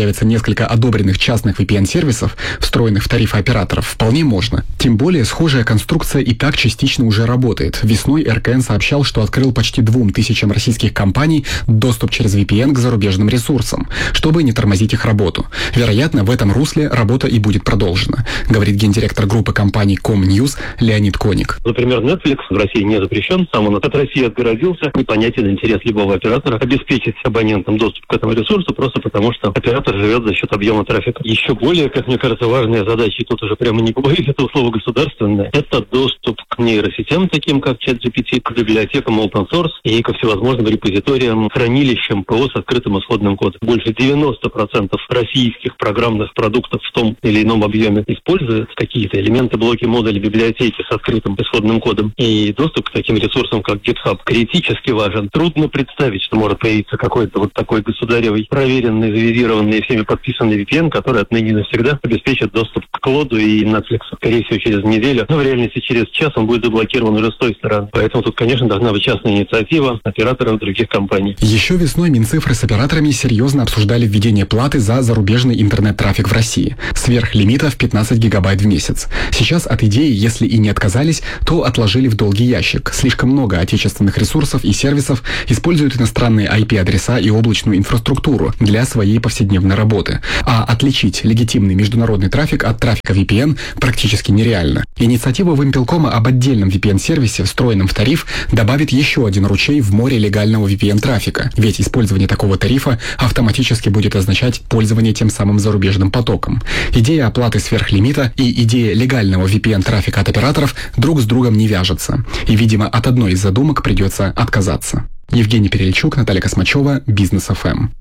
несколько одобренных частных ви пи эн-сервисов, встроенных в тарифы операторов, вполне можно. Тем более, схожая конструкция и так частично уже работает. Весной эр ка эн сообщал, что открыл почти двум тысячам российских компаний доступ через ви пи эн к зарубежным ресурсам, чтобы не тормозить их работу. Вероятно, в этом русле работа и будет продолжена, говорит гендиректор группы компаний Комньюз Леонид Коник. Например, Netflix в России не запрещен, сам он от России отгородился. Непонятен интерес любого оператора обеспечить абонентам доступ к этому ресурсу, просто потому что оператор живет за счет объема трафика. Еще более, как мне кажется, важная задача, и тут уже прямо не побоюсь этого слова государственная, это доступ к нейросетям, таким как чат джи пи ти, к библиотекам open source и ко всевозможным репозиториям, хранилищам ПО с открытым исходным кодом. Больше девяносто процентов российских программных продуктов в том или ином объеме используют какие-то элементы, блоки, модули, библиотеки с открытым исходным кодом. И доступ к таким ресурсам, как GitHub, критически важен. Трудно представить, что может появиться какой-то вот такой государевый, проверенный, завизированный и всеми подписанный ви пи эн, который отныне навсегда обеспечит доступ к Клоду и Netflix. Скорее всего, через неделю, но в реальности через час он будет заблокирован уже с той стороны. Поэтому тут, конечно, должна быть частная инициатива операторов других компаний. Еще весной Минцифры с операторами серьезно обсуждали введение платы за зарубежный интернет-трафик в России. Сверх лимита в пятнадцать гигабайт в месяц. Сейчас от идеи, если и не отказались, то отложили в долгий ящик. Слишком много отечественных ресурсов и сервисов используют иностранные ай пи-адреса и облачную инфраструктуру для своей повседневной работы. А отличить легитимный международный трафик от трафика ви пи эн практически нереально. Инициатива Вимпелкома об отдельном ви пи эн-сервисе, встроенном в тариф, добавит еще один ручей в море легального ви пи эн-трафика. Ведь использование такого тарифа автоматически будет означать пользование тем самым зарубежным потоком. Идея оплаты сверхлимита и идея легального ви пи эн-трафика от операторов друг с другом не вяжутся. И, видимо, от одной из задумок придется отказаться. Евгений Перельчук, Наталья Космачева, Бизнес эф эм.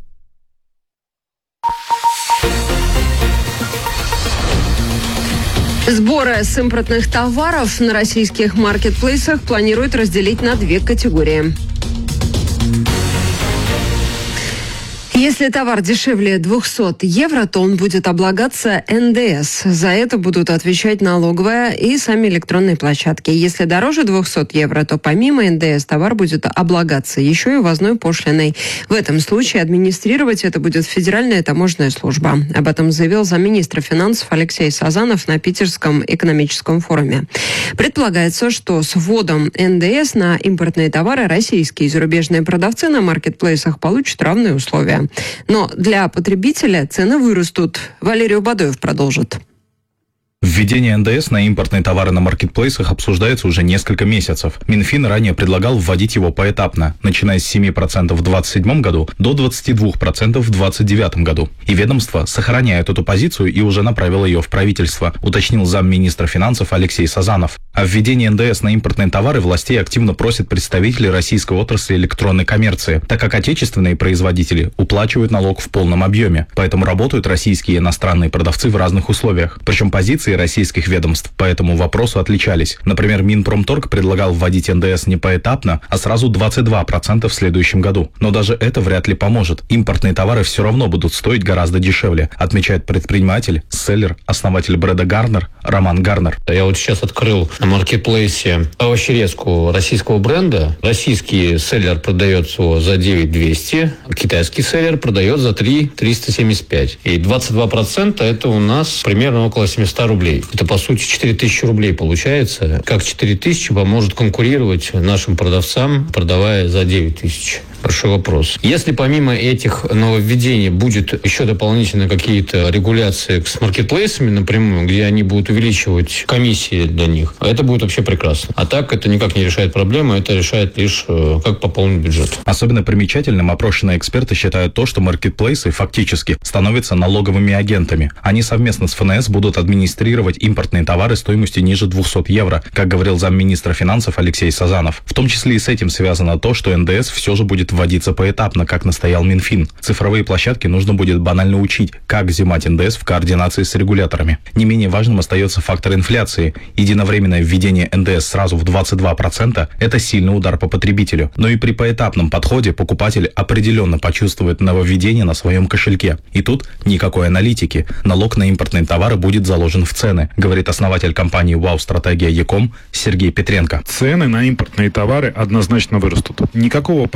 Сборы с импортных товаров на российских маркетплейсах планируют разделить на две категории. Если товар дешевле двухсот евро, то он будет облагаться эн дэ эс. За это будут отвечать налоговая и сами электронные площадки. Если дороже двухсот евро, то помимо эн дэ эс товар будет облагаться еще и ввозной пошлиной. В этом случае администрировать это будет Федеральная таможенная служба. Об этом заявил замминистра финансов Алексей Сазанов на Питерском экономическом форуме. Предполагается, что с вводом эн дэ эс на импортные товары российские и зарубежные продавцы на маркетплейсах получат равные условия. Но для потребителя цены вырастут. Валерий Убадоев продолжит. Введение эн дэ эс на импортные товары на маркетплейсах обсуждается уже несколько месяцев. Минфин ранее предлагал вводить его поэтапно, начиная с семи процентов в двадцать седьмом году до двадцати двух процентов в двадцать девятом году. И ведомство сохраняет эту позицию и уже направило ее в правительство, уточнил замминистра финансов Алексей Сазанов. О введении эн дэ эс на импортные товары властей активно просят представители российской отрасли электронной коммерции, так как отечественные производители уплачивают налог в полном объеме. Поэтому работают российские и иностранные продавцы в разных условиях. Причем позиции российских ведомств по этому вопросу отличались. Например, Минпромторг предлагал вводить эн дэ эс не поэтапно, а сразу двадцать два процента в следующем году. Но даже это вряд ли поможет. Импортные товары все равно будут стоить гораздо дешевле, отмечает предприниматель, селлер, основатель бренда Гарнер Роман Гарнер. Я вот сейчас открыл на маркетплейсе овощерезку российского бренда. Российский селлер продает его за девять тысяч двести, китайский селлер продает за три тысячи триста семьдесят пять. И двадцать два процента это у нас примерно около семьсот рублей. Это, по сути, четыре тысячи рублей получается. Как четыре тысячи поможет конкурировать нашим продавцам, продавая за девять тысяч? Большой вопрос. Если помимо этих нововведений будет еще дополнительно какие-то регуляции с маркетплейсами напрямую, где они будут увеличивать комиссии для них, это будет вообще прекрасно. А так это никак не решает проблему, это решает лишь как пополнить бюджет. Особенно примечательным опрошенные эксперты считают то, что маркетплейсы фактически становятся налоговыми агентами. Они совместно с эф эн эс будут администрировать импортные товары стоимостью ниже двухсот евро, как говорил замминистра финансов Алексей Сазанов. В том числе и с этим связано то, что эн дэ эс все же будет вводиться поэтапно, как настоял Минфин. Цифровые площадки нужно будет банально учить, как взимать эн дэ эс в координации с регуляторами. Не менее важным остается фактор инфляции. Единовременное введение эн дэ эс сразу в двадцать два процента – это сильный удар по потребителю. Но и при поэтапном подходе покупатель определенно почувствует нововведение на своем кошельке. И тут никакой аналитики. Налог на импортные товары будет заложен в цены, говорит основатель компании «Вау-стратегия Яком» Сергей Петренко. Цены на импортные товары однозначно вырастут. Никакого права на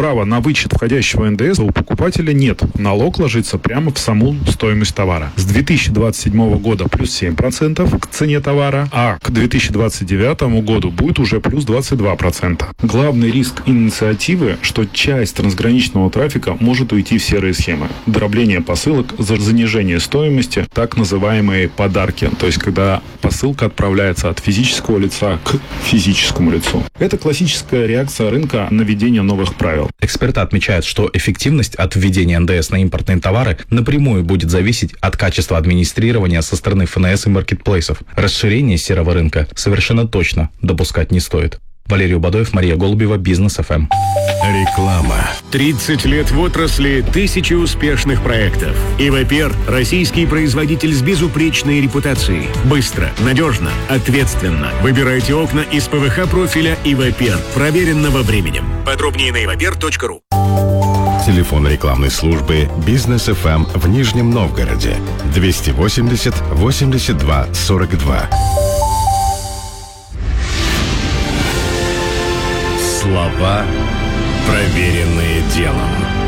вычет входящего эн дэ эс у покупателя нет. Налог ложится прямо в саму стоимость товара. С две тысячи двадцать седьмого года плюс семь процентов к цене товара, а к две тысячи двадцать девятому году будет уже плюс двадцать два процента. Главный риск инициативы, что часть трансграничного трафика может уйти в серые схемы. Дробление посылок за занижение стоимости, так называемые подарки, то есть когда посылка отправляется от физического лица к физическому лицу. Это классическая реакция рынка на введение новых правил. Эксперты отмечают, что эффективность от введения эн дэ эс на импортные товары напрямую будет зависеть от качества администрирования со стороны эф эн эс и маркетплейсов. Расширение серого рынка совершенно точно допускать не стоит. Валерий Убадоев, Мария Голубева, Бизнес эф эм. Реклама. тридцать лет в отрасли, тысячи успешных проектов. ИВПер – российский производитель с безупречной репутацией. Быстро, надежно, ответственно. Выбирайте окна из пэ вэ ха профиля ИВПер, проверенного временем. Подробнее на ивапер точка ру. Телефон рекламной службы Бизнес эф эм в Нижнем Новгороде двести восемьдесят восемьдесят два сорок два. Слова, проверенные делом.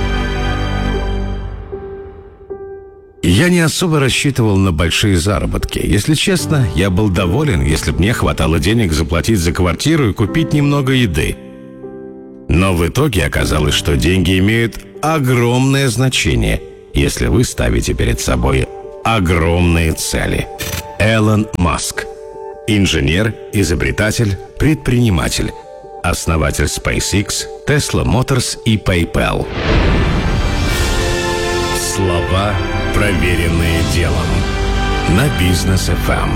Я не особо рассчитывал на большие заработки. Если честно, я был доволен, если бы мне хватало денег заплатить за квартиру и купить немного еды. Но в итоге оказалось, что деньги имеют огромное значение, если вы ставите перед собой огромные цели. Элон Маск. Инженер, изобретатель, предприниматель. Основатель SpaceX, Tesla Motors и PayPal. Слова, проверенные делом. На Бизнес эф эм.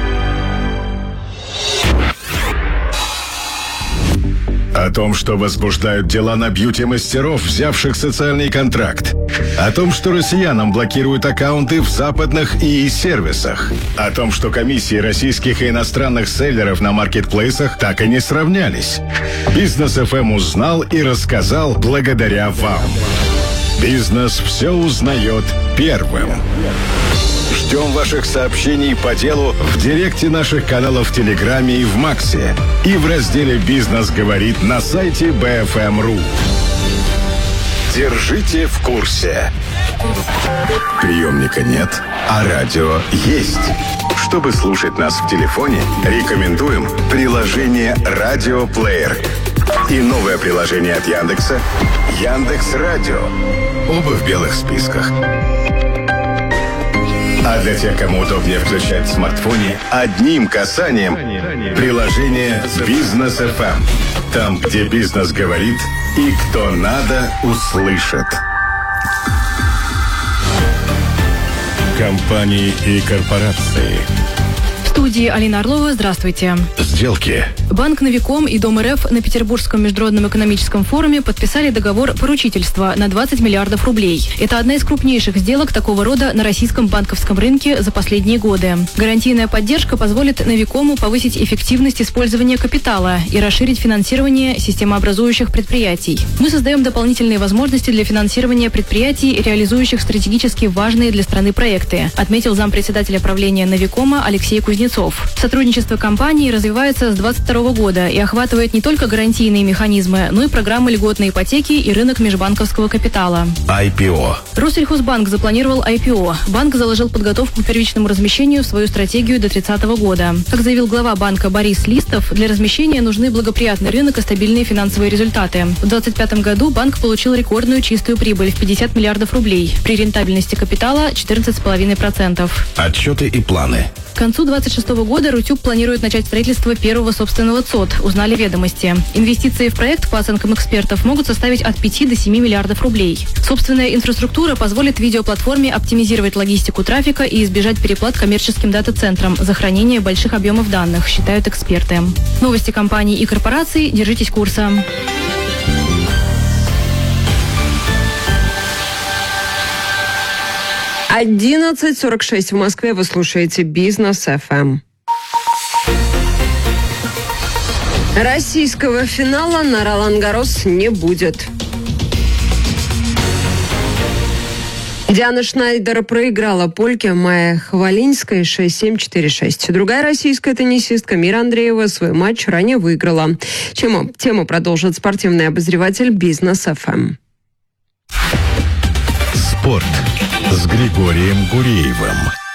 О том, что возбуждают дела на бьюти-мастеров, взявших социальный контракт. О том, что россиянам блокируют аккаунты в западных и и-сервисах. О том, что комиссии российских и иностранных селлеров на маркетплейсах так и не сравнялись. Бизнес эф эм узнал и рассказал благодаря вам. Бизнес все узнает первым. Ждем ваших сообщений по делу в директе наших каналов в Телеграме и в Максе. И в разделе «Бизнес говорит» на сайте бэ эф эм точка ру. Держите в курсе. Приемника нет, а радио есть. Чтобы слушать нас в телефоне, рекомендуем приложение «Радиоплеер» и новое приложение от Яндекса «Яндекс.Радио». Оба в белых списках. А для тех, кому удобнее включать в смартфоне, одним касанием приложение «Бизнес эф эм». Там, где бизнес говорит и кто надо, услышит. Компании и корпорации. В студии Алина Орлова. Здравствуйте. Сделки. Банк Новиком и Дом эр эф на Петербургском международном экономическом форуме подписали договор поручительства на двадцать миллиардов рублей. Это одна из крупнейших сделок такого рода на российском банковском рынке за последние годы. Гарантийная поддержка позволит Новикому повысить эффективность использования капитала и расширить финансирование системообразующих предприятий. Мы создаем дополнительные возможности для финансирования предприятий, реализующих стратегически важные для страны проекты, отметил зампредседателя правления Новикома Алексей Кузнецов. Сотрудничество компании развивается с двадцать второго года и охватывает не только гарантийные механизмы, но и программы льготной ипотеки и рынок межбанковского капитала. ай пи о. Россельхозбанк запланировал ай пи о. Банк заложил подготовку к первичному размещению в свою стратегию до тридцатого года. Как заявил глава банка Борис Листов, для размещения нужны благоприятный рынок и стабильные финансовые результаты. В двадцать пятом году банк получил рекордную чистую прибыль в пятьдесят миллиардов рублей. При рентабельности капитала четырнадцать целых пять десятых процента. Отчеты и планы. К концу двадцать шестого года Рутюб планирует начать строительство первого собственного ЦОД, узнали ведомости. Инвестиции в проект, по оценкам экспертов, могут составить от пяти до семи миллиардов рублей. Собственная инфраструктура позволит видеоплатформе оптимизировать логистику трафика и избежать переплат коммерческим дата-центрам за хранение больших объемов данных, считают эксперты. Новости компаний и корпораций. Держитесь курса. одиннадцать сорок шесть в Москве. Вы слушаете Бизнес эф эм. Российского финала на Ролан-Гаррос не будет. Диана Шнайдер проиграла польке Майе Хвалинской шесть семь четыре шесть. Другая российская теннисистка Мира Андреева свой матч ранее выиграла. Тему, тему продолжит спортивный обозреватель Бизнес эф эм. Спорт с Григорием Гуреевым.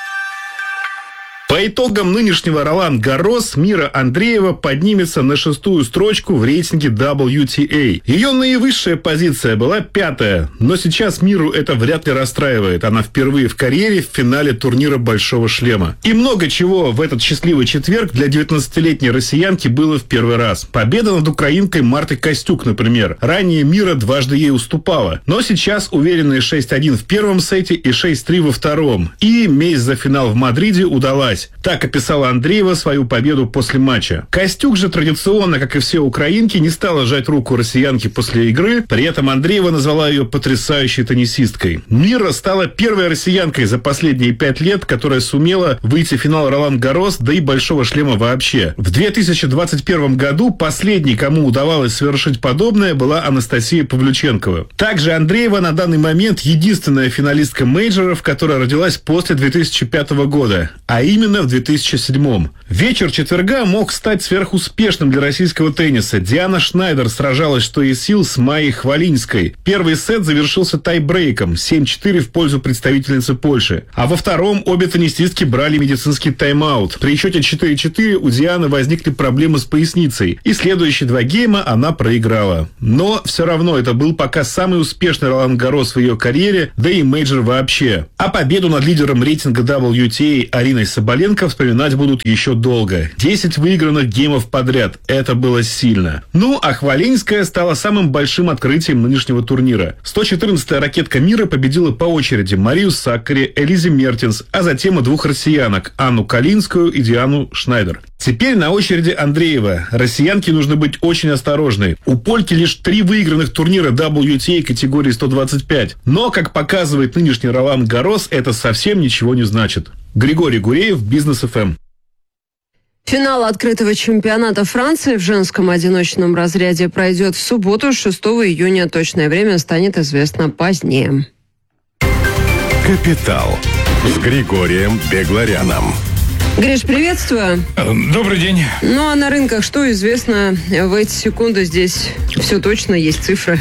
По итогам нынешнего Ролан-Гаррос Мира Андреева поднимется на шестую строчку в рейтинге дабл ю ти эй. Ее наивысшая позиция была пятая, но сейчас Миру это вряд ли расстраивает. Она впервые в карьере в финале турнира «Большого шлема». И много чего в этот счастливый четверг для девятнадцатилетней россиянки было в первый раз. Победа над украинкой Мартой Костюк, например. Ранее Мира дважды ей уступала. Но сейчас уверенные шесть один в первом сете и шесть три во втором. И месть за финал в Мадриде удалась. Так описала Андреева свою победу после матча. Костюк же традиционно, как и все украинки, не стала жать руку россиянке после игры. При этом Андреева назвала ее потрясающей теннисисткой. Мира стала первой россиянкой за последние пять лет, которая сумела выйти в финал Ролан-Гаррос, да и Большого шлема вообще. В две тысячи двадцать первом году последней, кому удавалось совершить подобное, была Анастасия Павлюченкова. Также Андреева на данный момент единственная финалистка мейджоров, которая родилась после две тысячи пятого года, а именно в две тысячи седьмом. Вечер четверга мог стать сверхуспешным для российского тенниса. Диана Шнайдер сражалась что из сил с Майей Хвалинской. Первый сет завершился тайбрейком семь четыре в пользу представительницы Польши. А во втором обе теннисистки брали медицинский тайм-аут. При счете четыре четыре у Дианы возникли проблемы с поясницей. И следующие два гейма она проиграла. Но все равно это был пока самый успешный Ролан-Гаррос в ее карьере, да и мейджор вообще. А победу над лидером рейтинга дабл ю ти эй Ариной Соболенко вспоминать будут еще долго. десять выигранных геймов подряд. Это было сильно. Ну, а Хвалинская стала самым большим открытием нынешнего турнира. сто четырнадцатая ракетка мира победила по очереди Марию Саккари, Элизе Мертенс, а затем и двух россиянок – Анну Калинскую и Диану Шнайдер. Теперь на очереди Андреева. Россиянке нужно быть очень осторожной. У польки лишь три выигранных турнира дабл ю ти эй категории сто двадцать пять. Но, как показывает нынешний Ролан-Гаррос, это совсем ничего не значит. Григорий Гуреев, Бизнес эф эм. Финал открытого чемпионата Франции в женском одиночном разряде пройдет в субботу, шестого июня. Точное время станет известно позднее. Капитал с Григорием Бегларяном. Гриш, приветствую. Добрый день. Ну а на рынках что известно в эти секунды? Здесь все точно, есть цифры.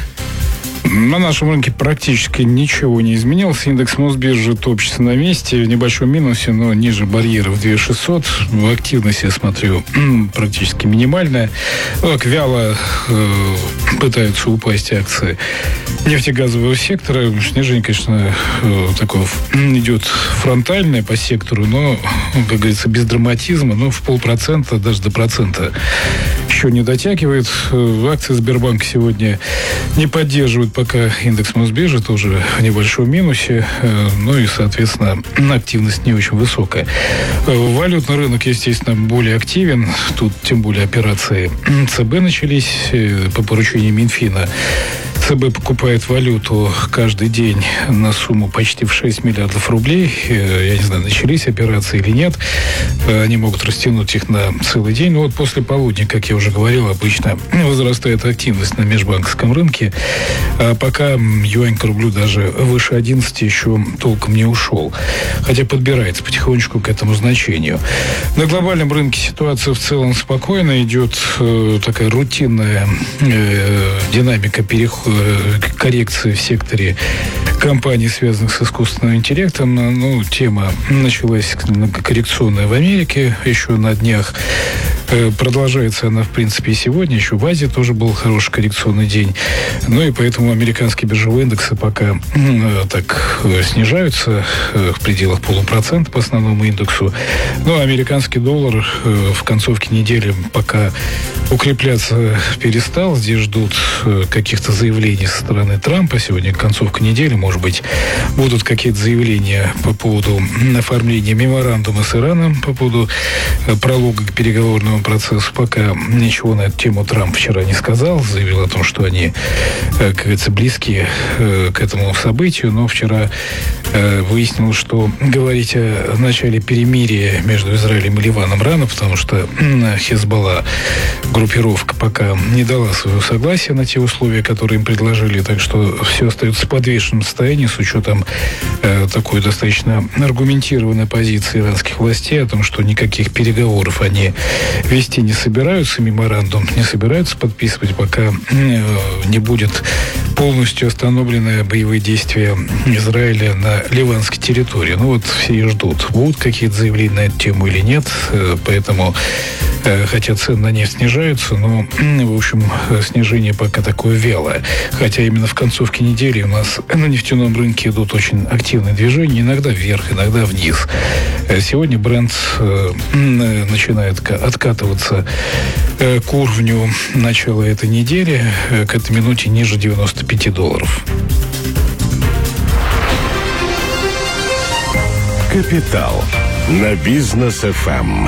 На нашем рынке практически ничего не изменилось. Индекс Мосбиржи топчется на месте, в небольшом минусе, но ниже барьеров две тысячи шестьсот. Активность, я смотрю, практически минимальная. Так вяло э, пытаются упасть акции нефтегазового сектора. Снижение, конечно, э, такое идет фронтальное по сектору, но, как говорится, без драматизма, но в полпроцента, даже до процента еще не дотягивает. Акции Сбербанка сегодня не поддерживают пока индекс Мосбиржи, тоже в небольшом минусе. Ну и, соответственно, активность не очень высокая. Валютный рынок, естественно, более активен. Тут тем более операции ЦБ начались по поручению Минфина. ЦБ покупает валюту каждый день на сумму почти в шесть миллиардов рублей. Я не знаю, начались операции или нет. Они могут растянуть их на целый день. Но вот после полудня, как я уже говорил, обычно возрастает активность на межбанковском рынке. А пока юань к рублю даже выше одиннадцати еще толком не ушел. Хотя подбирается потихонечку к этому значению. На глобальном рынке ситуация в целом спокойна. Идет э, такая рутинная э, динамика перехода, коррекции в секторе компаний, связанных с искусственным интеллектом. Ну, тема началась коррекционная в Америке еще на днях. Продолжается она, в принципе, и сегодня. Еще в Азии тоже был хороший коррекционный день. Ну и поэтому американские биржевые индексы пока э, так э, снижаются э, в пределах полупроцента по основному индексу. Но американский доллар э, в концовке недели пока укрепляться перестал. Здесь ждут э, каких-то заявлений со стороны Трампа. Сегодня концовка недели, может быть, будут какие-то заявления по поводу оформления меморандума с Ираном, по поводу э, пролога к переговорному процессу. Пока ничего на эту тему Трамп вчера не сказал. Заявил о том, что они, как говорится, близки к этому событию. Но вчера выяснилось, что говорить о начале перемирия между Израилем и Ливаном рано, потому что Хезболла, группировка, пока не дала своего согласия на те условия, которые им предложили. Так что все остается в подвешенном состоянии с учетом такой достаточно аргументированной позиции иранских властей о том, что никаких переговоров они вести не собираются, меморандум не собираются подписывать, пока не будет полностью остановлены боевые действия Израиля на ливанской территории. Ну вот все и ждут, будут какие-то заявления на эту тему или нет. Поэтому, хотя цены на нефть снижаются, но, в общем, снижение пока такое вялое. Хотя именно в концовке недели у нас на нефтяном рынке идут очень активные движения, иногда вверх, иногда вниз. Сегодня Брент начинает откатываться к уровню начала этой недели, к этой минуте ниже девяносто пять долларов. Капитал на Бизнес эф эм.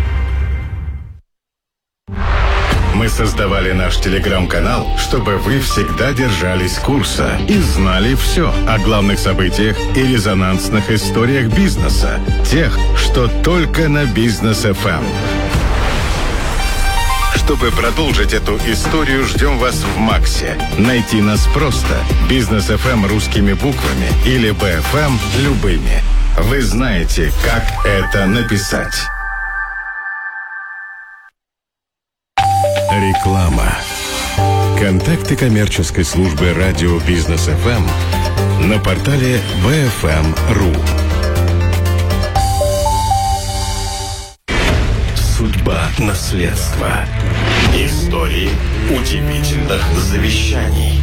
Мы создавали наш телеграм-канал, чтобы вы всегда держались курса и знали все о главных событиях и резонансных историях бизнеса, тех, что только на Бизнес эф эм. Чтобы продолжить эту историю, ждем вас в Максе. Найти нас просто. Бизнес эф эм русскими буквами или би эф эм любыми. Вы знаете, как это написать. Реклама. Контакты коммерческой службы радио Бизнес эф эм на портале би эф эм точка ру. Судьба наследства. Истории удивительных завещаний.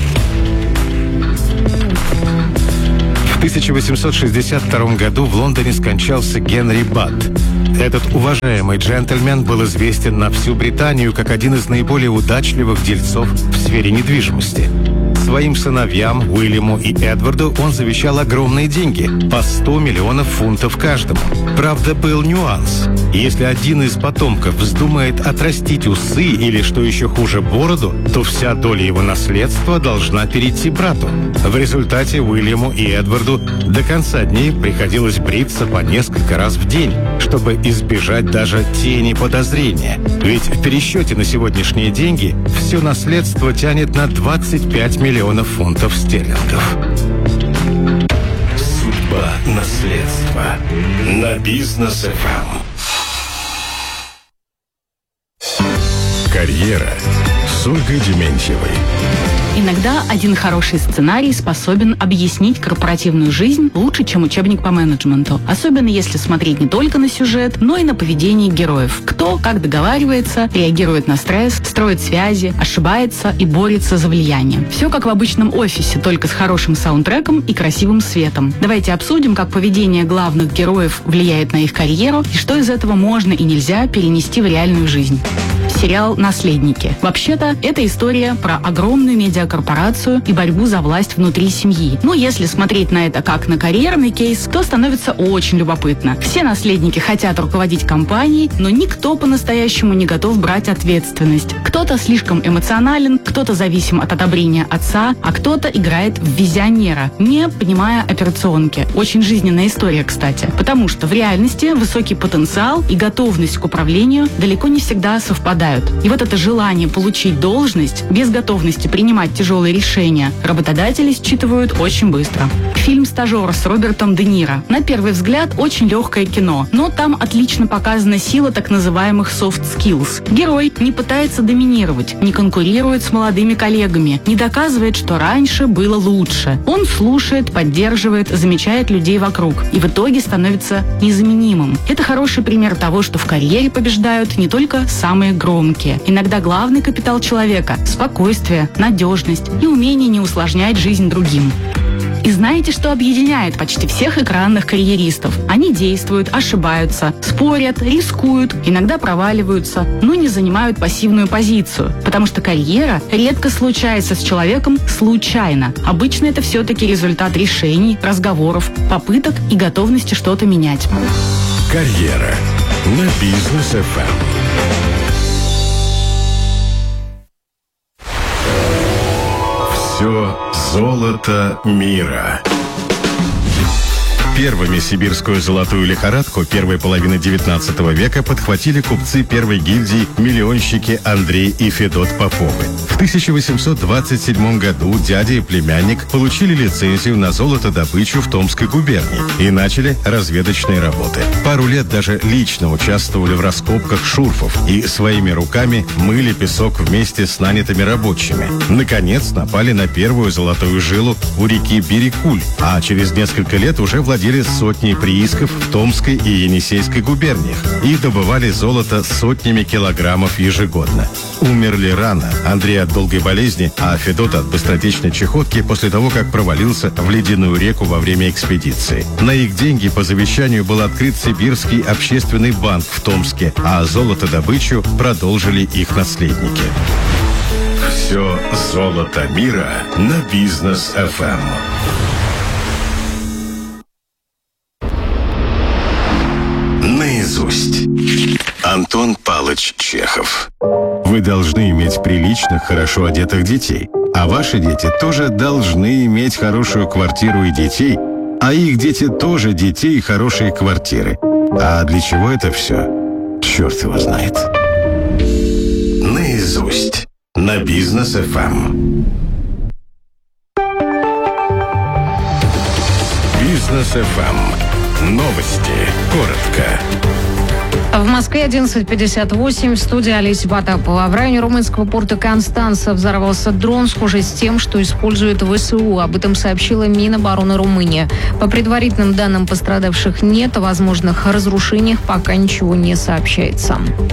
В тысяча восемьсот шестьдесят втором году в Лондоне скончался Генри Батт. Этот уважаемый джентльмен был известен на всю Британию как один из наиболее удачливых дельцов в сфере недвижимости. Своим сыновьям, Уильяму и Эдварду, он завещал огромные деньги – по сто миллионов фунтов каждому. Правда, был нюанс. Если один из потомков вздумает отрастить усы или, что еще хуже, бороду, то вся доля его наследства должна перейти брату. В результате Уильяму и Эдварду до конца дней приходилось бриться по несколько раз в день, чтобы избежать даже тени подозрения. Ведь в пересчете на сегодняшние деньги все наследство тянет на двадцать пять миллионов фунтов стерлингов. Судьба наследства на Бизнес эф эм. Карьера с Ольгой Дементьевой. Иногда один хороший сценарий способен объяснить корпоративную жизнь лучше, чем учебник по менеджменту. Особенно если смотреть не только на сюжет, но и на поведение героев. Кто как договаривается, реагирует на стресс, строит связи, ошибается и борется за влияние. Все как в обычном офисе, только с хорошим саундтреком и красивым светом. Давайте обсудим, как поведение главных героев влияет на их карьеру и что из этого можно и нельзя перенести в реальную жизнь. Сериал «Наследники». Вообще-то, это история про огромную медиакорпорацию и борьбу за власть внутри семьи. Но если смотреть на это как на карьерный кейс, то становится очень любопытно. Все наследники хотят руководить компанией, но никто по-настоящему не готов брать ответственность. Кто-то слишком эмоционален, кто-то зависим от одобрения отца, а кто-то играет в визионера, не понимая операционки. Очень жизненная история, кстати. Потому что в реальности высокий потенциал и готовность к управлению далеко не всегда совпадают. И вот это желание получить должность без готовности принимать тяжелые решения работодатели считывают очень быстро. Фильм «Стажер» с Робертом Де Ниро. На первый взгляд очень легкое кино, но там отлично показана сила так называемых soft skills. Герой не пытается доминировать, не конкурирует с молодыми коллегами, не доказывает, что раньше было лучше. Он слушает, поддерживает, замечает людей вокруг и в итоге становится незаменимым. Это хороший пример того, что в карьере побеждают не только самые громкие. Иногда главный капитал человека – спокойствие, надежность и умение не усложнять жизнь другим. И знаете, что объединяет почти всех экранных карьеристов? Они действуют, ошибаются, спорят, рискуют, иногда проваливаются, но не занимают пассивную позицию. Потому что карьера редко случается с человеком случайно. Обычно это все-таки результат решений, разговоров, попыток и готовности что-то менять. Карьера на Бизнес эф эм. Все золото мира. Первыми сибирскую золотую лихорадку первой половины девятнадцатого века подхватили купцы первой гильдии миллионщики Андрей и Федот Поповы. В тысяча восемьсот двадцать седьмом году дядя и племянник получили лицензию на золотодобычу в Томской губернии и начали разведочные работы. Пару лет даже лично участвовали в раскопках шурфов и своими руками мыли песок вместе с нанятыми рабочими. Наконец напали на первую золотую жилу у реки Берекуль, а через несколько лет уже владели сотней приисков в Томской и Енисейской губерниях и добывали золото сотнями килограммов ежегодно. Умерли рано. Андрей от долгой болезни, а Федот от быстротечной чехотки после того, как провалился в ледяную реку во время экспедиции. На их деньги по завещанию был открыт Сибирский общественный банк в Томске, а золотодобычу продолжили их наследники. Все золото мира на Бизнес эф эм. Наизусть. Антон Палыч Чехов. Вы должны иметь приличных, хорошо одетых детей. А ваши дети тоже должны иметь хорошую квартиру и детей, а их дети тоже детей и хорошие квартиры. А для чего это все? Черт его знает. Наизусть. На Бизнес эф эм. Бизнес эф эм. Новости. Коротко. В Москве одиннадцать пятьдесят восемь. В студии Олеся Потапова. В районе румынского порта Констанца взорвался дрон, схожий с тем, что использует вэ эс у. Об этом сообщила Минобороны Румынии. По предварительным данным, пострадавших нет. О возможных разрушениях пока ничего не сообщается.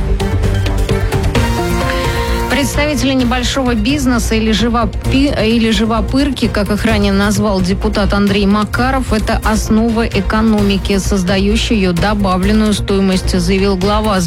Представители небольшого бизнеса или, живопи, или живопырки, как их ранее назвал депутат Андрей Макаров, это основа экономики, создающая ее добавленную стоимость, заявил глава